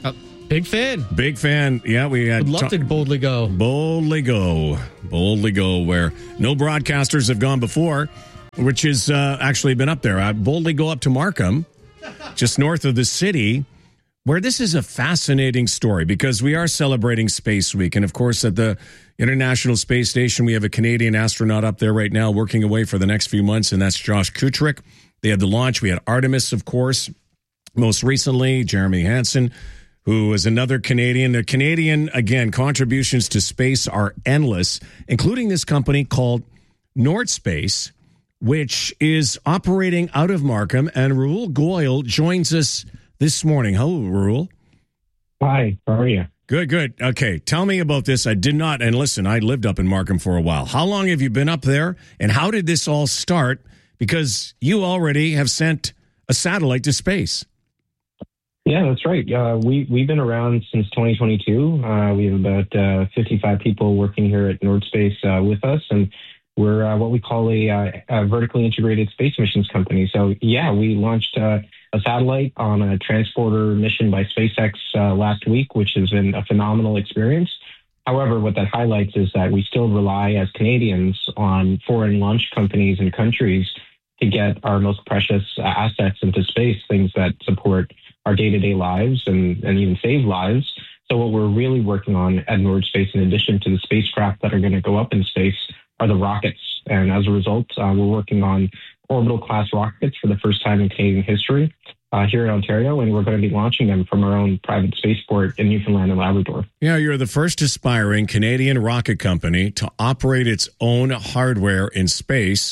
Speaker 4: Big fan.
Speaker 2: Big fan. Yeah, we had.
Speaker 4: Would love to boldly go.
Speaker 2: Boldly go. Boldly go where no broadcasters have gone before, which has uh, actually been up there. I boldly go up to Markham, just north of the city, where this is a fascinating story because we are celebrating Space Week. And of course, at the International Space Station, we have a Canadian astronaut up there right now working away for the next few months, and that's Josh Kutrick. They had the launch. We had Artemis, of course. Most recently, Jeremy Hansen, who is another Canadian. The Canadian, again, contributions to space are endless, including this company called NordSpace, which is operating out of Markham. And Rahul Goyal joins us this morning. Hello, Rahul.
Speaker 3: Hi, how are you?
Speaker 2: Good, good. Okay, tell me about this. I did not, and listen, I lived up in Markham for a while. How long have you been up there, and how did this all start? Because you already have sent a satellite to space.
Speaker 3: Yeah, that's right. Uh, we, we've been around since twenty twenty-two. Uh, we have about uh, fifty-five people working here at NordSpace uh, with us, and we're uh, what we call a, uh, a vertically integrated space missions company. So, yeah, we launched uh, a satellite on a transporter mission by SpaceX uh, last week, which has been a phenomenal experience. However, what that highlights is that we still rely as Canadians on foreign launch companies and countries to get our most precious assets into space, things that support our day-to-day lives and, and even save lives. So what we're really working on at NordSpace, in addition to the spacecraft that are going to go up in space, are the rockets. And as a result, uh, we're working on orbital-class rockets for the first time in Canadian history uh, here in Ontario, and we're going to be launching them from our own private spaceport in Newfoundland and Labrador.
Speaker 2: Yeah, you're the first aspiring Canadian rocket company to operate its own hardware in space.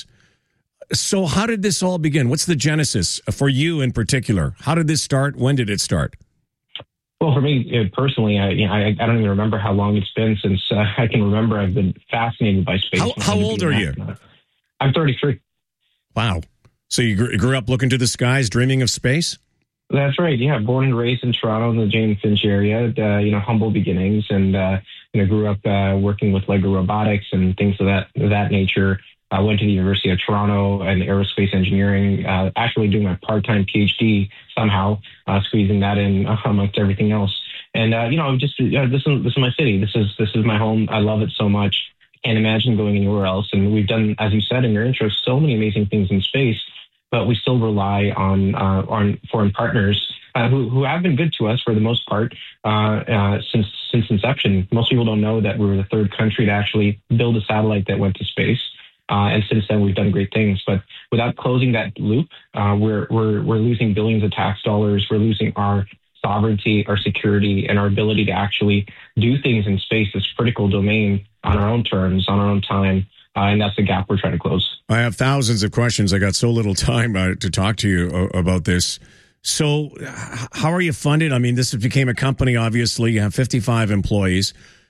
Speaker 2: So how did this all begin? What's the genesis for you in particular? How did this start? When did it start?
Speaker 3: Well, for me personally, I, you know, I, I don't even remember how long it's been since uh, I can remember. I've been fascinated by space.
Speaker 2: How, how old are you?
Speaker 3: I'm thirty-three.
Speaker 2: Wow. So you grew, grew up looking to the skies, dreaming of space?
Speaker 3: That's right. Yeah, born and raised in Toronto in the Jane Finch area. Uh, you know, humble beginnings, and uh, you know, grew up uh, working with Lego Robotics and things of that of that nature. I went to the University of Toronto and aerospace engineering, uh, actually doing my part-time PhD somehow, uh, squeezing that in uh, amongst everything else. And, uh, you know, just, uh, this is, this is my city. This is, this is my home. I love it so much. Can't imagine going anywhere else. And we've done, as you said in your intro, so many amazing things in space, but we still rely on, uh, on foreign partners uh, who, who have been good to us for the most part, uh, uh, since, since inception. Most people don't know that we were the third country to actually build a satellite that went to space. Uh, and since then, we've done great things. But without closing that loop, uh, we're we're we're losing billions of tax dollars. We're losing our sovereignty, our security, and our ability to actually do things in space, this critical domain, on our own terms, on our own time. Uh, and that's the gap we're trying to close.
Speaker 2: I have thousands of questions. I got so little time uh, to talk to you uh, about this. So how are you funded? I mean, this became a company, obviously. You have fifty-five employees.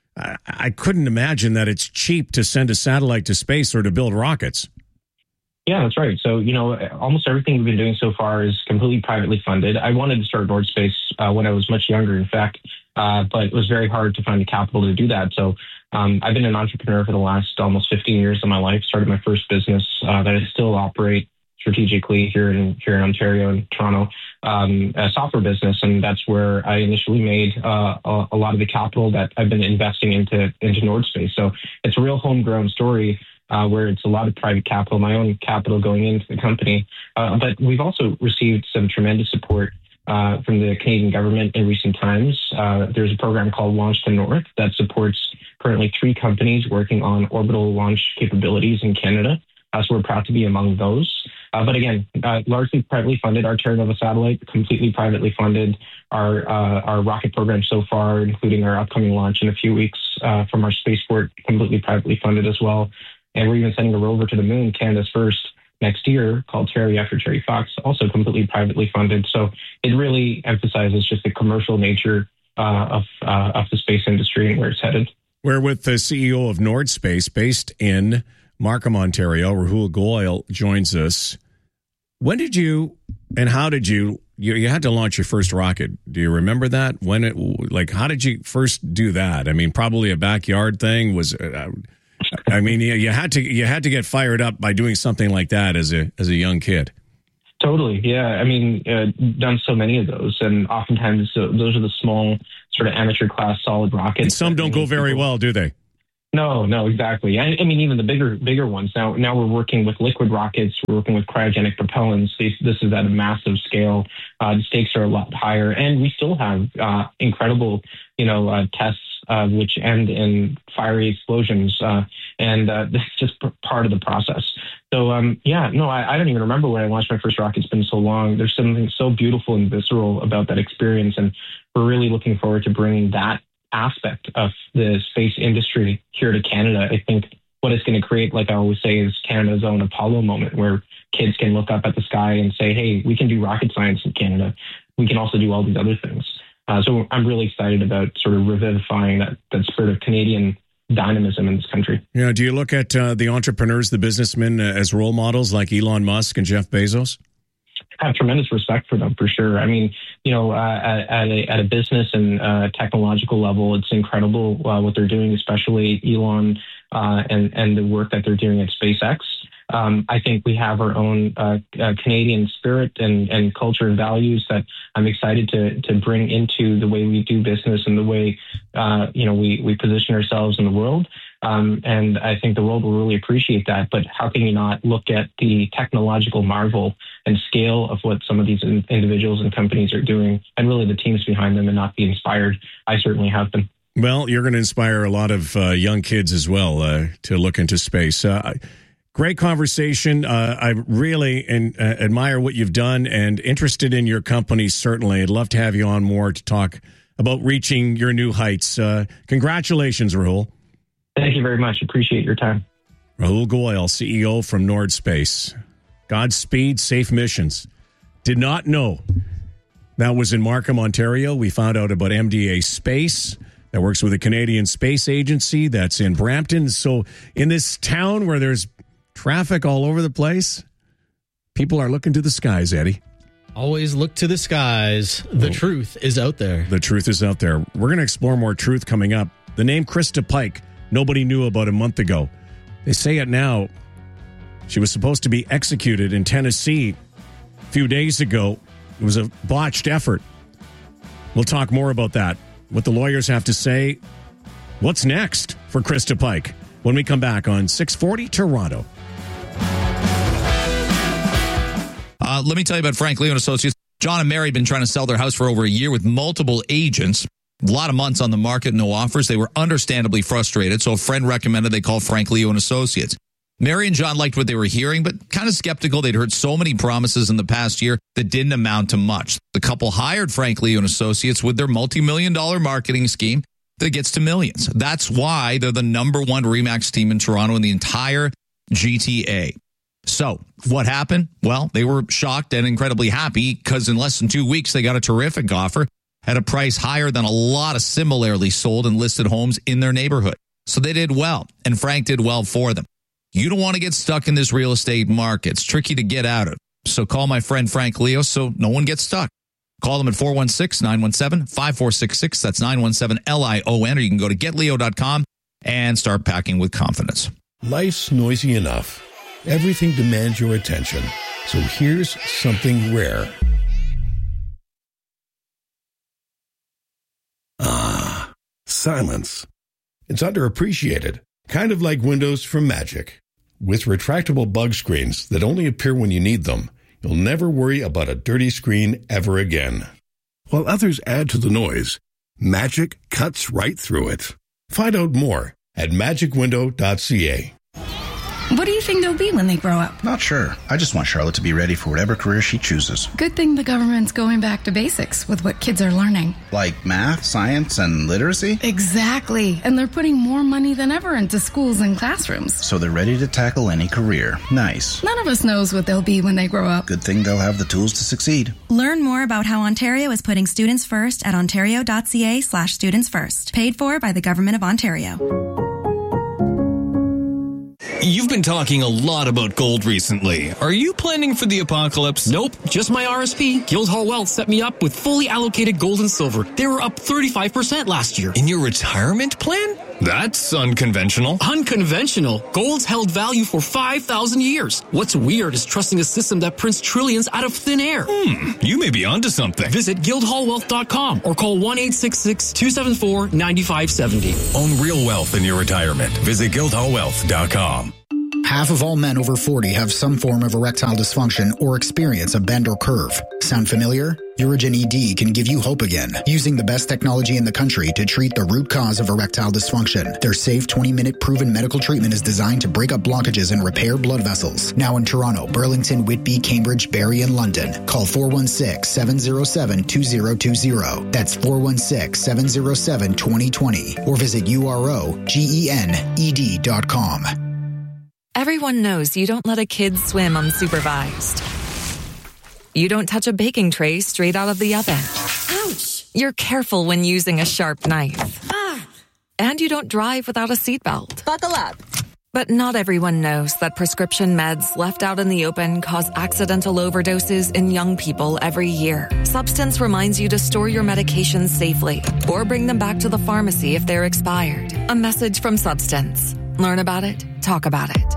Speaker 2: I couldn't imagine that it's cheap to send a satellite to space or to build rockets.
Speaker 3: Yeah, that's right. So, you know, almost everything we've been doing so far is completely privately funded. I wanted to start NordSpace uh, when I was much younger, in fact, uh, but it was very hard to find the capital to do that. So um, I've been an entrepreneur for the last almost fifteen years of my life, started my first business uh, that I still operate strategically here in here in Ontario and Toronto, um, a software business, and that's where I initially made uh, a, a lot of the capital that I've been investing into into NordSpace. So it's a real homegrown story uh, where it's a lot of private capital, my own capital going into the company, uh, but we've also received some tremendous support uh, from the Canadian government in recent times. Uh, there's a program called Launch to North that supports currently three companies working on orbital launch capabilities in Canada. Uh, so we're proud to be among those. Uh, but again, uh, largely privately funded. Our Terra Nova satellite, completely privately funded. Our uh, our rocket program so far, including our upcoming launch in a few weeks uh, from our spaceport, completely privately funded as well. And we're even sending a rover to the moon, Canada's first, next year, called Terry after Terry Fox, also completely privately funded. So it really emphasizes just the commercial nature uh, of uh, of the space industry and where it's headed.
Speaker 2: We're with the C E O of NordSpace, based in Markham, Ontario. Rahul Goyal joins us. When did you and how did you, you, you had to launch your first rocket. Do you remember that? When it, like, how did you first do that? I mean, probably a backyard thing was, uh, I mean, you, you had to, you had to get fired up by doing something like that as a, as a young kid.
Speaker 3: Totally. Yeah. I mean, uh, done so many of those, and oftentimes uh, those are the small sort of amateur class solid rockets.
Speaker 2: And some don't go very well, do they?
Speaker 3: No, no, exactly. I, I mean, even the bigger, bigger ones. Now, now we're working with liquid rockets. We're working with cryogenic propellants. This, this is at a massive scale. Uh, the stakes are a lot higher, and we still have uh, incredible, you know, uh, tests uh, which end in fiery explosions, uh, and uh, this is just p- part of the process. So, um, yeah, no, I, I don't even remember when I launched my first rocket. It's been so long. There's something so beautiful and visceral about that experience, and we're really looking forward to bringing that aspect of the space industry here to Canada. I think what it's going to create, like I always say, is Canada's own Apollo moment, where kids can look up at the sky and say, hey, we can do rocket science in Canada. We can also do all these other things. Uh, so I'm really excited about sort of revivifying that, that spirit of Canadian dynamism in this country.
Speaker 2: Yeah. Do you look at uh, the entrepreneurs, the businessmen, uh, as role models like Elon Musk and Jeff Bezos?
Speaker 3: I have tremendous respect for them, for sure. I mean, you know, uh, at, at, a, at a business and uh, technological level, it's incredible uh, what they're doing, especially Elon uh, and, and the work that they're doing at SpaceX. Um, I think we have our own uh, uh, Canadian spirit and, and culture and values that I'm excited to to bring into the way we do business and the way, uh, you know, we, we position ourselves in the world. Um, and I think the world will really appreciate that. But how can you not look at the technological marvel and scale of what some of these in, individuals and companies are doing, and really the teams behind them, and not be inspired? I certainly have been.
Speaker 2: Well, you're going to inspire a lot of uh, young kids as well uh, to look into space. Uh, great conversation. Uh, I really in, uh, admire what you've done and interested in your company, certainly. I'd love to have you on more to talk about reaching your new heights. Uh, congratulations, Rahul.
Speaker 3: Thank you very much. Appreciate your time.
Speaker 2: Rahul Goyal, C E O from Nord Space. Godspeed, safe missions. Did not know that was in Markham, Ontario. We found out about M D A Space that works with the Canadian Space Agency that's in Brampton. So in this town where there's traffic all over the place, people are looking to the skies, Eddie.
Speaker 4: Always look to the skies. The oh, truth is out there.
Speaker 2: The truth is out there. We're going to explore more truth coming up. The name Krista Pike, nobody knew about a month ago. They say it now. She was supposed to be executed in Tennessee a few days ago. It was a botched effort. We'll talk more about that. What the lawyers have to say. What's next for Krista Pike when we come back on six forty Toronto.
Speaker 5: Uh, let me tell you about Frank Leo and Associates. John and Mary had been trying to sell their house for over a year with multiple agents. A lot of months on the market, no offers. They were understandably frustrated, so a friend recommended they call Frank Leo and Associates. Mary and John liked what they were hearing, but kind of skeptical. They'd heard so many promises in the past year that didn't amount to much. The couple hired Frank Leo and Associates with their multi-million dollar marketing scheme that gets to millions. That's why they're the number one RE/MAX team in Toronto in the entire G T A. So what happened? Well, they were shocked and incredibly happy because in less than two weeks, they got a terrific offer at a price higher than a lot of similarly sold and listed homes in their neighborhood. So they did well, and Frank did well for them. You don't want to get stuck in this real estate market. It's tricky to get out of. So call my friend Frank Leo so no one gets stuck. Call them at four one six, nine one seven, five four six six. That's nine one seven L I O N, or you can go to get leo dot com and start packing with confidence.
Speaker 6: Life's noisy enough. Everything demands your attention. So here's something rare. Ah, silence. It's underappreciated, kind of like windows from Magic. With retractable bug screens that only appear when you need them, you'll never worry about a dirty screen ever again. While others add to the noise, Magic cuts right through it. Find out more at magic window dot c a.
Speaker 7: What do you think they'll be when they grow up?
Speaker 18: Not sure. I just want Charlotte to be ready for whatever career she chooses.
Speaker 7: Good thing the government's going back to basics with what kids are learning.
Speaker 18: Like math, science, and literacy?
Speaker 7: Exactly. And they're putting more money than ever into schools and classrooms.
Speaker 18: So they're ready to tackle any career. Nice.
Speaker 7: None of us knows what they'll be when they grow up.
Speaker 18: Good thing they'll have the tools to succeed.
Speaker 8: Learn more about how Ontario is putting students first at ontario dot c a slash students first. Paid for by the Government of Ontario.
Speaker 9: You've been talking a lot about gold recently. Are you planning for the apocalypse?
Speaker 12: Nope, just my R S P. Guildhall Wealth set me up with fully allocated gold and silver. They were up thirty-five percent last year.
Speaker 9: In your retirement plan? That's unconventional.
Speaker 12: Unconventional? Gold's held value for five thousand years. What's weird is trusting a system that prints trillions out of thin air.
Speaker 9: Hmm, you may be onto something.
Speaker 12: Visit guildhall wealth dot com or call one eight six six, two seven four, nine five seven zero.
Speaker 9: Own real wealth in your retirement. Visit guildhall wealth dot com.
Speaker 1: Half of all men over forty have some form of erectile dysfunction or experience a bend or curve. Sound familiar? Urigen E D can give you hope again, using the best technology in the country to treat the root cause of erectile dysfunction. Their safe twenty-minute proven medical treatment is designed to break up blockages and repair blood vessels. Now in Toronto, Burlington, Whitby, Cambridge, Barrie, and London. Call four one six, seven zero seven, two zero two zero. That's four one six, seven zero seven, two zero two zero. Or visit U R O G E N E D dot com.
Speaker 10: Everyone knows you don't let a kid swim unsupervised. You don't touch a baking tray straight out of the oven. Ouch! You're careful when using a sharp knife. Ah! And you don't drive without a seatbelt. Buckle up. But not everyone knows that prescription meds left out in the open cause accidental overdoses in young people every year. Substance reminds you to store your medications safely or bring them back to the pharmacy if they're expired. A message from Substance. Learn about it. Talk about it.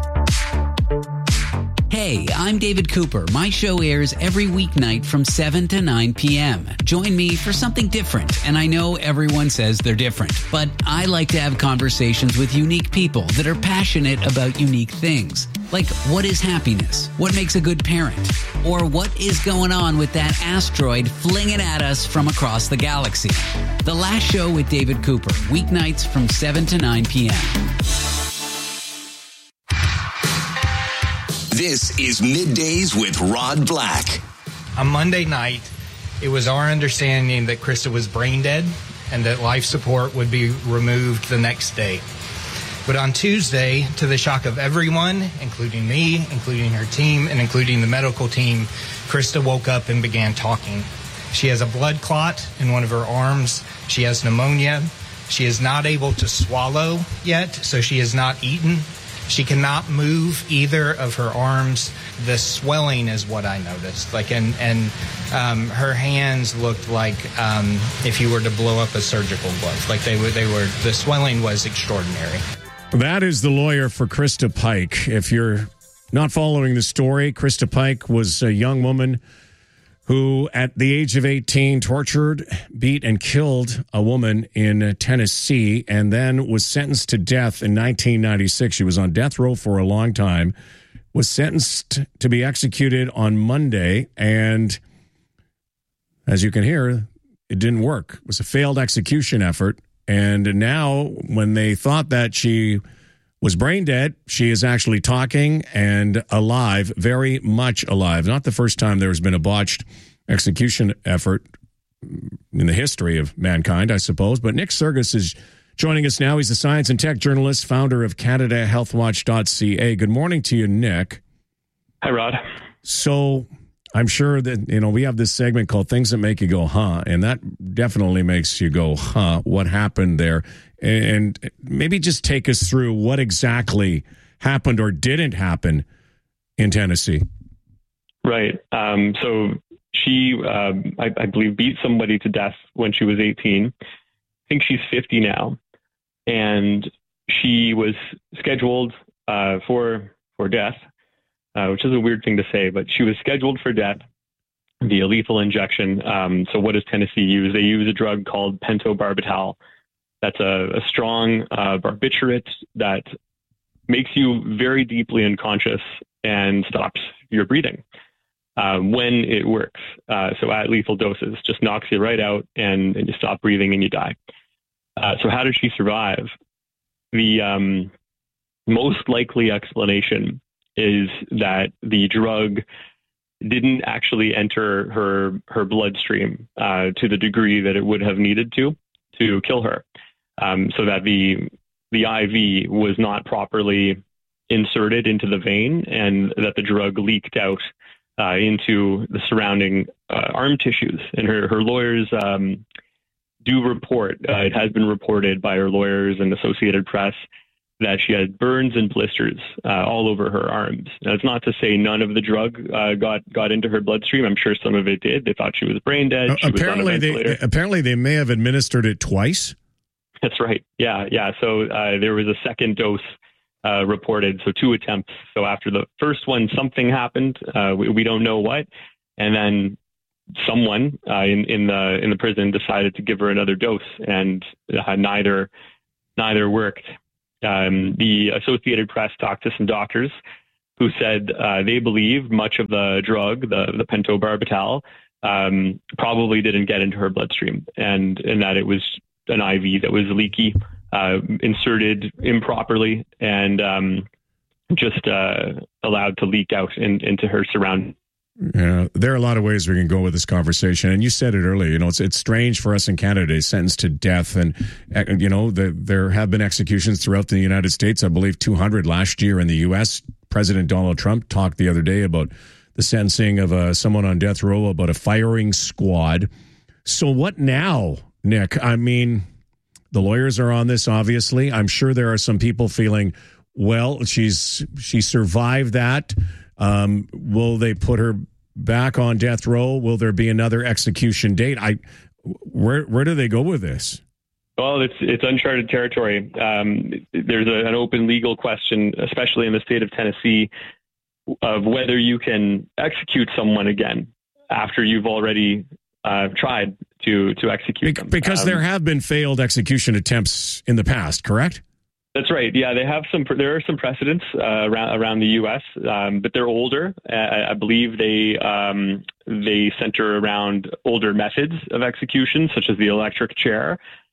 Speaker 13: Hey, I'm David Cooper. My show airs every weeknight from seven to nine p.m. Join me for something different. And I know everyone says they're different, but I like to have conversations with unique people that are passionate about unique things. Like, what is happiness? What makes a good parent? Or what is going on with that asteroid flinging at us from across the galaxy? The Last Show with David Cooper, weeknights from seven to nine p.m.
Speaker 21: This is Middays with Rod Black.
Speaker 14: On Monday night, it was our understanding that Krista was brain dead and that life support would be removed the next day. But on Tuesday, to the shock of everyone, including me, including her team, and including the medical team, Krista woke up and began talking. She has a blood clot in one of her arms. She has pneumonia. She is not able to swallow yet, so she has not eaten. She cannot move either of her arms. The swelling is what I noticed. Like, and and um, her hands looked like um, if you were to blow up a surgical glove. Like they were, they were. The swelling was extraordinary.
Speaker 2: That is the lawyer for Krista Pike. If you're not following the story, Krista Pike was a young woman who, at the age of eighteen, tortured, beat, and killed a woman in Tennessee and then was sentenced to death in nineteen ninety-six. She was on death row for a long time, was sentenced to be executed on Monday, and as you can hear, it didn't work. It was a failed execution effort, and now when they thought that she was brain dead, she is actually talking and alive, very much alive. Not the first time there's been a botched execution effort in the history of mankind, I suppose. But Nick Sergis is joining us now. He's a science and tech journalist, founder of Canada Health Watch dot C A. Good morning to you, Nick.
Speaker 15: Hi, Rod.
Speaker 2: So I'm sure that, you know, we have this segment called Things That Make You Go, Huh? And that definitely makes you go, huh? What happened there? And maybe just take us through what exactly happened or didn't happen in Tennessee.
Speaker 15: Right. Um, so she, uh, I, I believe, beat somebody to death when she was eighteen. I think she's fifty now. And she was scheduled uh, for for death, uh, which is a weird thing to say, but she was scheduled for death via lethal injection. Um, so what does Tennessee use? They use a drug called pentobarbital. That's a, a strong uh, barbiturate that makes you very deeply unconscious and stops your breathing uh, when it works. Uh, so at lethal doses, just knocks you right out and, and you stop breathing and you die. Uh, so how did she survive? The um, most likely explanation is that the drug didn't actually enter her her bloodstream uh, to the degree that it would have needed to to kill her. Um, so that the the I V was not properly inserted into the vein and that the drug leaked out uh, into the surrounding uh, arm tissues. And her, her lawyers um, do report, uh, it has been reported by her lawyers and Associated Press, that she had burns and blisters uh, all over her arms. Now, it's not to say none of the drug uh, got, got into her bloodstream. I'm sure some of it did. They thought she was brain dead.
Speaker 2: Uh,
Speaker 15: she
Speaker 2: apparently,
Speaker 15: was on a
Speaker 2: they, apparently, they may have administered it twice.
Speaker 15: That's right. Yeah, yeah. So uh, there was a second dose uh, reported, so two attempts. So after the first one, something happened. Uh, we, we don't know what, and then someone uh, in in the in the prison decided to give her another dose, and uh, neither neither worked. Um, the Associated Press talked to some doctors who said uh, they believe much of the drug, the the pentobarbital, um, probably didn't get into her bloodstream, and and that it was an I V that was leaky, uh, inserted improperly, and um, just uh, allowed to leak out in, into her surroundings.
Speaker 2: Yeah, there are a lot of ways we can go with this conversation, and you said it earlier. You know, it's it's strange for us in Canada to sentence to death, and you know the, there have been executions throughout the United States. I believe two hundred last year in the U S President Donald Trump talked the other day about the sentencing of uh, someone on death row, about a firing squad. So what now, Nick? I mean, the lawyers are on this. Obviously, I'm sure there are some people feeling, well, she's she survived that. Um, will they put her back on death row? Will there be another execution date? I, where where do they go with this?
Speaker 15: Well, it's it's uncharted territory. Um, there's a, an open legal question, especially in the state of Tennessee, of whether you can execute someone again after you've already uh, tried to to execute
Speaker 2: Be-
Speaker 15: them.
Speaker 2: Because
Speaker 15: um,
Speaker 2: there have been failed execution attempts in the past, correct?
Speaker 15: That's right. Yeah, they have some. There are some precedents uh, around around the U S, um, but they're older. I, I believe they um, they center around older methods of execution, such as the electric chair.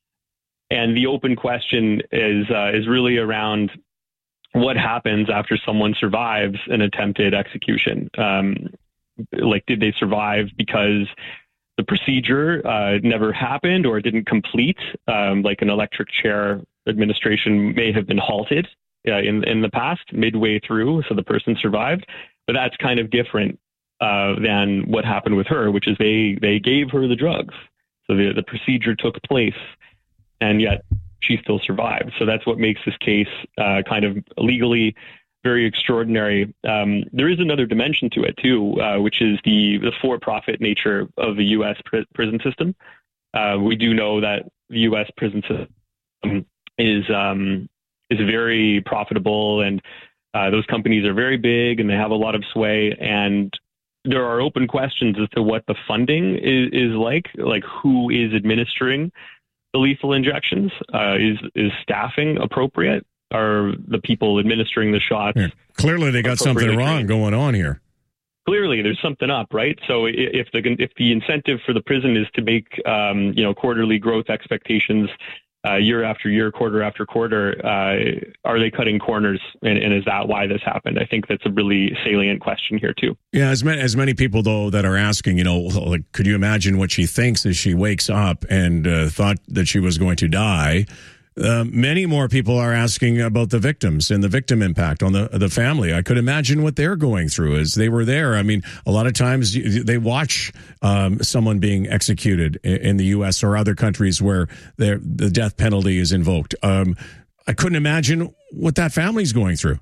Speaker 15: And the open question is uh, is really around what happens after someone survives an attempted execution. Um, like, did they survive because the procedure uh, never happened or didn't complete? Um, like an electric chair administration may have been halted uh, in in the past midway through, so the person survived. But that's kind of different uh, than what happened with her, which is they they gave her the drugs, so the the procedure took place, and yet she still survived. So that's what makes this case uh, kind of legally very extraordinary. Um, there is another dimension to it too, uh, which is the the for-profit nature of the U S pr- prison system. Uh, we do know that the U S prison system is um, is very profitable, and uh, those companies are very big and they have a lot of sway. And there are open questions as to what the funding is, is like, like who is administering the lethal injections? Uh, is is staffing appropriate? Are the people administering the shots?
Speaker 2: Yeah. Clearly, they got something wrong going on here.
Speaker 15: Clearly, there's something up, right? So if the if the incentive for the prison is to make um, you know quarterly growth expectations. Uh, year after year, quarter after quarter, uh, are they cutting corners? And, and is that why this happened? I think that's a really salient question here, too.
Speaker 2: Yeah, as many, as many people, though, that are asking, you know, like, could you imagine what she thinks as she wakes up and uh, thought that she was going to die? Uh, many more people are asking about the victims and the victim impact on the the family. I could imagine what they're going through as they were there. I mean, a lot of times they watch um, someone being executed in the U S or other countries where the death penalty is invoked. Um, I couldn't imagine what that family's going through.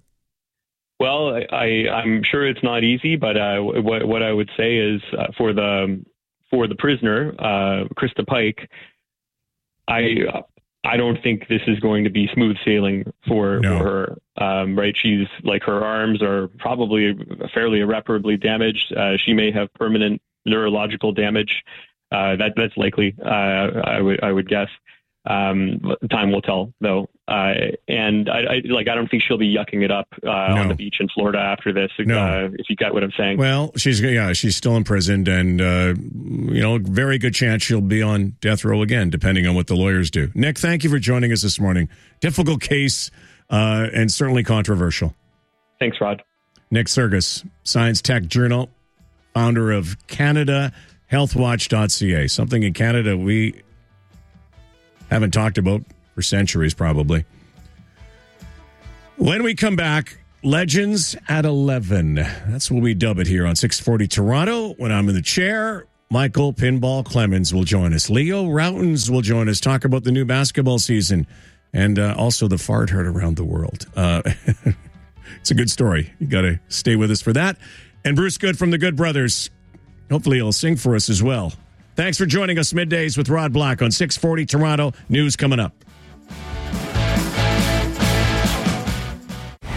Speaker 15: Well, I, I'm sure it's not easy, but uh, what, what I would say is uh, for the for the prisoner, uh, Krista Pike, I. Uh, I don't think this is going to be smooth sailing for, no. for her, um, right? She's like her arms are probably fairly irreparably damaged. Uh, she may have permanent neurological damage. Uh, that that's likely. Uh, I would I would guess. Um, time will tell, though. Uh, and I, I like I don't think she'll be yucking it up uh, no. on the beach in Florida after this.
Speaker 2: No.
Speaker 15: Uh, if you get what I'm saying.
Speaker 2: Well, she's yeah, she's still imprisoned, and uh, you know, very good chance she'll be on death row again, depending on what the lawyers do. Nick, thank you for joining us this morning. Difficult case, uh, and certainly controversial.
Speaker 15: Thanks, Rod.
Speaker 2: Nick Sergis, Science Tech Journal, founder of Canada Health Watch dot C A. Something in Canada we haven't talked about for centuries, probably. When we come back, Legends at eleven. That's what we dub it here on six forty Toronto. When I'm in the chair, Michael Pinball Clemens will join us. Leo Routens will join us, talk about the new basketball season and uh, also the fart heard around the world. Uh, it's a good story. You got to stay with us for that. And Bruce Good from the Good Brothers. Hopefully he'll sing for us as well. Thanks for joining us middays with Rod Black on six forty Toronto. News coming up.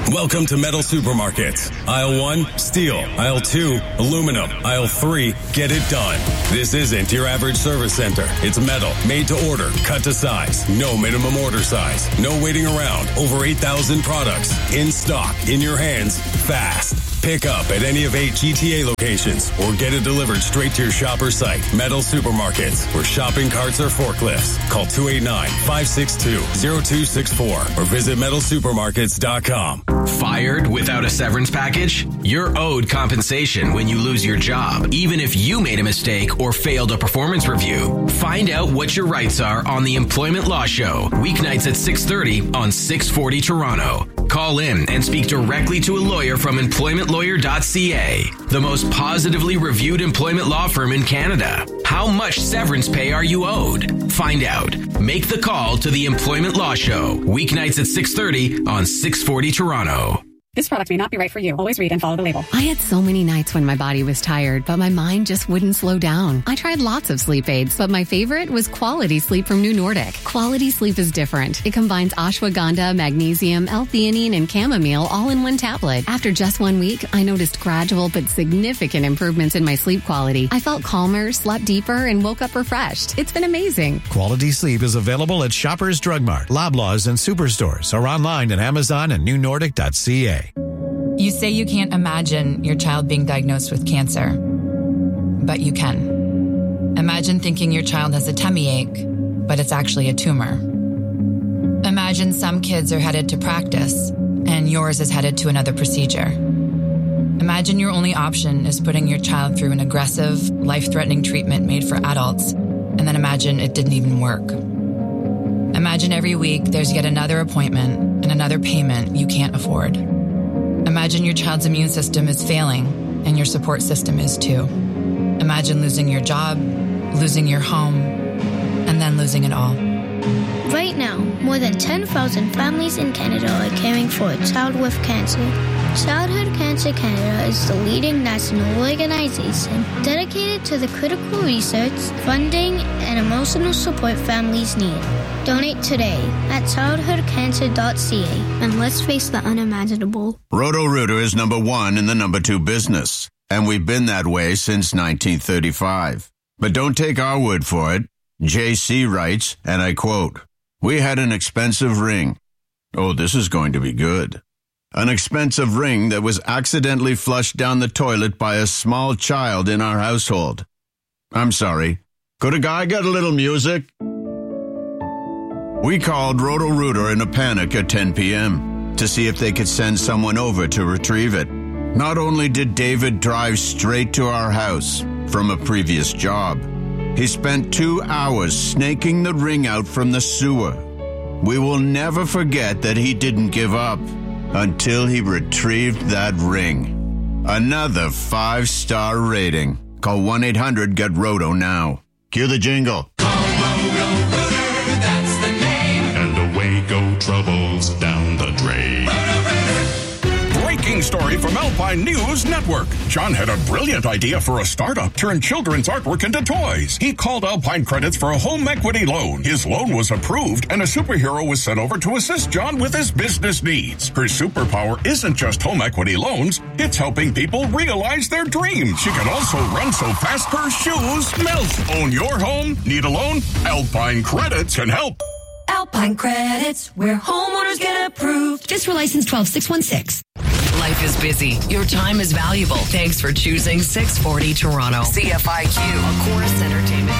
Speaker 16: Welcome to Metal Supermarkets. Aisle one, steel. Aisle two, aluminum. Aisle three, get it done. This isn't your average service center. It's metal, made to order, cut to size. No minimum order size. No waiting around. Over eight thousand products. In stock, in your hands, fast. Pick up at any of eight G T A locations or get it delivered straight to your shopper site. Metal Supermarkets, where shopping carts are forklifts. Call two eight nine, five six two, zero two six four or visit metal supermarkets dot com.
Speaker 17: Fired without a severance package? You're owed compensation when you lose your job, even if you made a mistake or failed a performance review. Find out what your rights are on the Employment Law Show, weeknights at six thirty on six forty Toronto. Call in and speak directly to a lawyer from employment lawyer dot c a, the most positively reviewed employment law firm in Canada. How much severance pay are you owed? Find out. Make the call to the Employment Law Show, weeknights at six thirty on six forty Toronto.
Speaker 19: This product may not be right for you. Always read and follow the label.
Speaker 20: I had so many nights when my body was tired, but my mind just wouldn't slow down. I tried lots of sleep aids, but my favorite was Quality Sleep from New Nordic. Quality Sleep is different. It combines ashwagandha, magnesium, L-theanine, and chamomile all in one tablet. After just one week, I noticed gradual but significant improvements in my sleep quality. I felt calmer, slept deeper, and woke up refreshed. It's been amazing.
Speaker 22: Quality Sleep is available at Shoppers Drug Mart, Loblaws, and Superstores, or online at Amazon and new nordic dot c a.
Speaker 23: You say you can't imagine your child being diagnosed with cancer, but you can. Imagine thinking your child has a tummy ache, but it's actually a tumor. Imagine some kids are headed to practice, and yours is headed to another procedure. Imagine your only option is putting your child through an aggressive, life-threatening treatment made for adults, and then imagine it didn't even work. Imagine every week there's yet another appointment and another payment you can't afford. Imagine your child's immune system is failing, and your support system is too. Imagine losing your job, losing your home, and then losing it all.
Speaker 24: Right now, more than ten thousand families in Canada are caring for a child with cancer. Childhood Cancer Canada is the leading national organization dedicated to the critical research, funding, and emotional support families need. Donate today at childhood cancer dot c a and let's face the unimaginable.
Speaker 30: Roto-Rooter is number one in the number two business, and we've been that way since nineteen thirty-five. But don't take our word for it. J C writes, and I quote, "We had an expensive ring. Oh, this is going to be good. An expensive ring that was accidentally flushed down the toilet by a small child in our household. I'm sorry. Could a guy get a little music?" We called Roto-Rooter in a panic at ten p.m. to see if they could send someone over to retrieve it. Not only did David drive straight to our house from a previous job, he spent two hours snaking the ring out from the sewer. We will never forget that he didn't give up until he retrieved that ring. Another five-star rating. Call one eight hundred get roto now. Cue the jingle.
Speaker 31: Roto-Rooter, that's the name.
Speaker 11: And away go troubles down the drain. Breaking story from Alpine News Network. John had a brilliant idea for a startup. Turn children's artwork into toys. He called Alpine Credits for a home equity loan. His loan was approved, and a superhero was sent over to assist John with his business needs. Her superpower isn't just home equity loans. It's helping people realize their dreams. She can also run so fast her shoes melt. Own your home? Need a loan? Alpine Credits can help.
Speaker 25: Alpine Credits, where homeowners get approved. Just for license twelve six one six.
Speaker 26: Life is busy. Your time is valuable. Thanks for choosing six forty Toronto. C F I Q, Chorus Entertainment.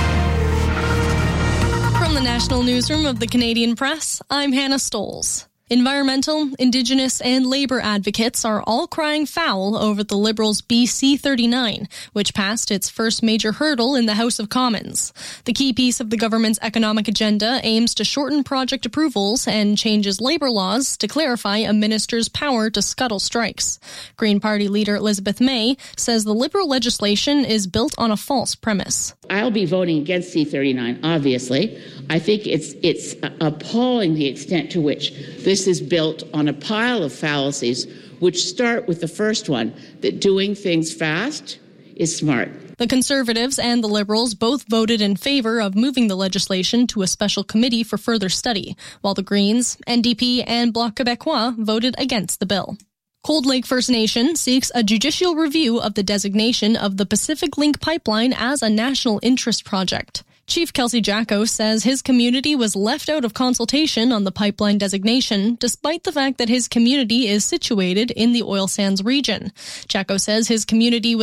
Speaker 27: From the National Newsroom of the Canadian Press, I'm Hannah Stoles. Environmental, Indigenous, and Labour advocates are all crying foul over the Liberals' B C thirty-nine, which passed its first major hurdle in the House of Commons. The key piece of the government's economic agenda aims to shorten project approvals and changes labour laws to clarify a minister's power to scuttle strikes. Green Party leader Elizabeth May says the Liberal legislation is built on a false premise.
Speaker 28: I'll be voting against C thirty-nine, obviously. I think it's it's appalling the extent to which this is built on a pile of fallacies, which start with the first one, that doing things fast is smart.
Speaker 27: The Conservatives and the Liberals both voted in favor of moving the legislation to a special committee for further study, while the Greens, N D P, and Bloc Québécois voted against the bill. Cold Lake First Nation seeks a judicial review of the designation of the Pacific Link pipeline as a national interest project. Chief Kelsey Jacko says his community was left out of consultation on the pipeline designation, despite the fact that his community is situated in the oil sands region. Jacko says his community was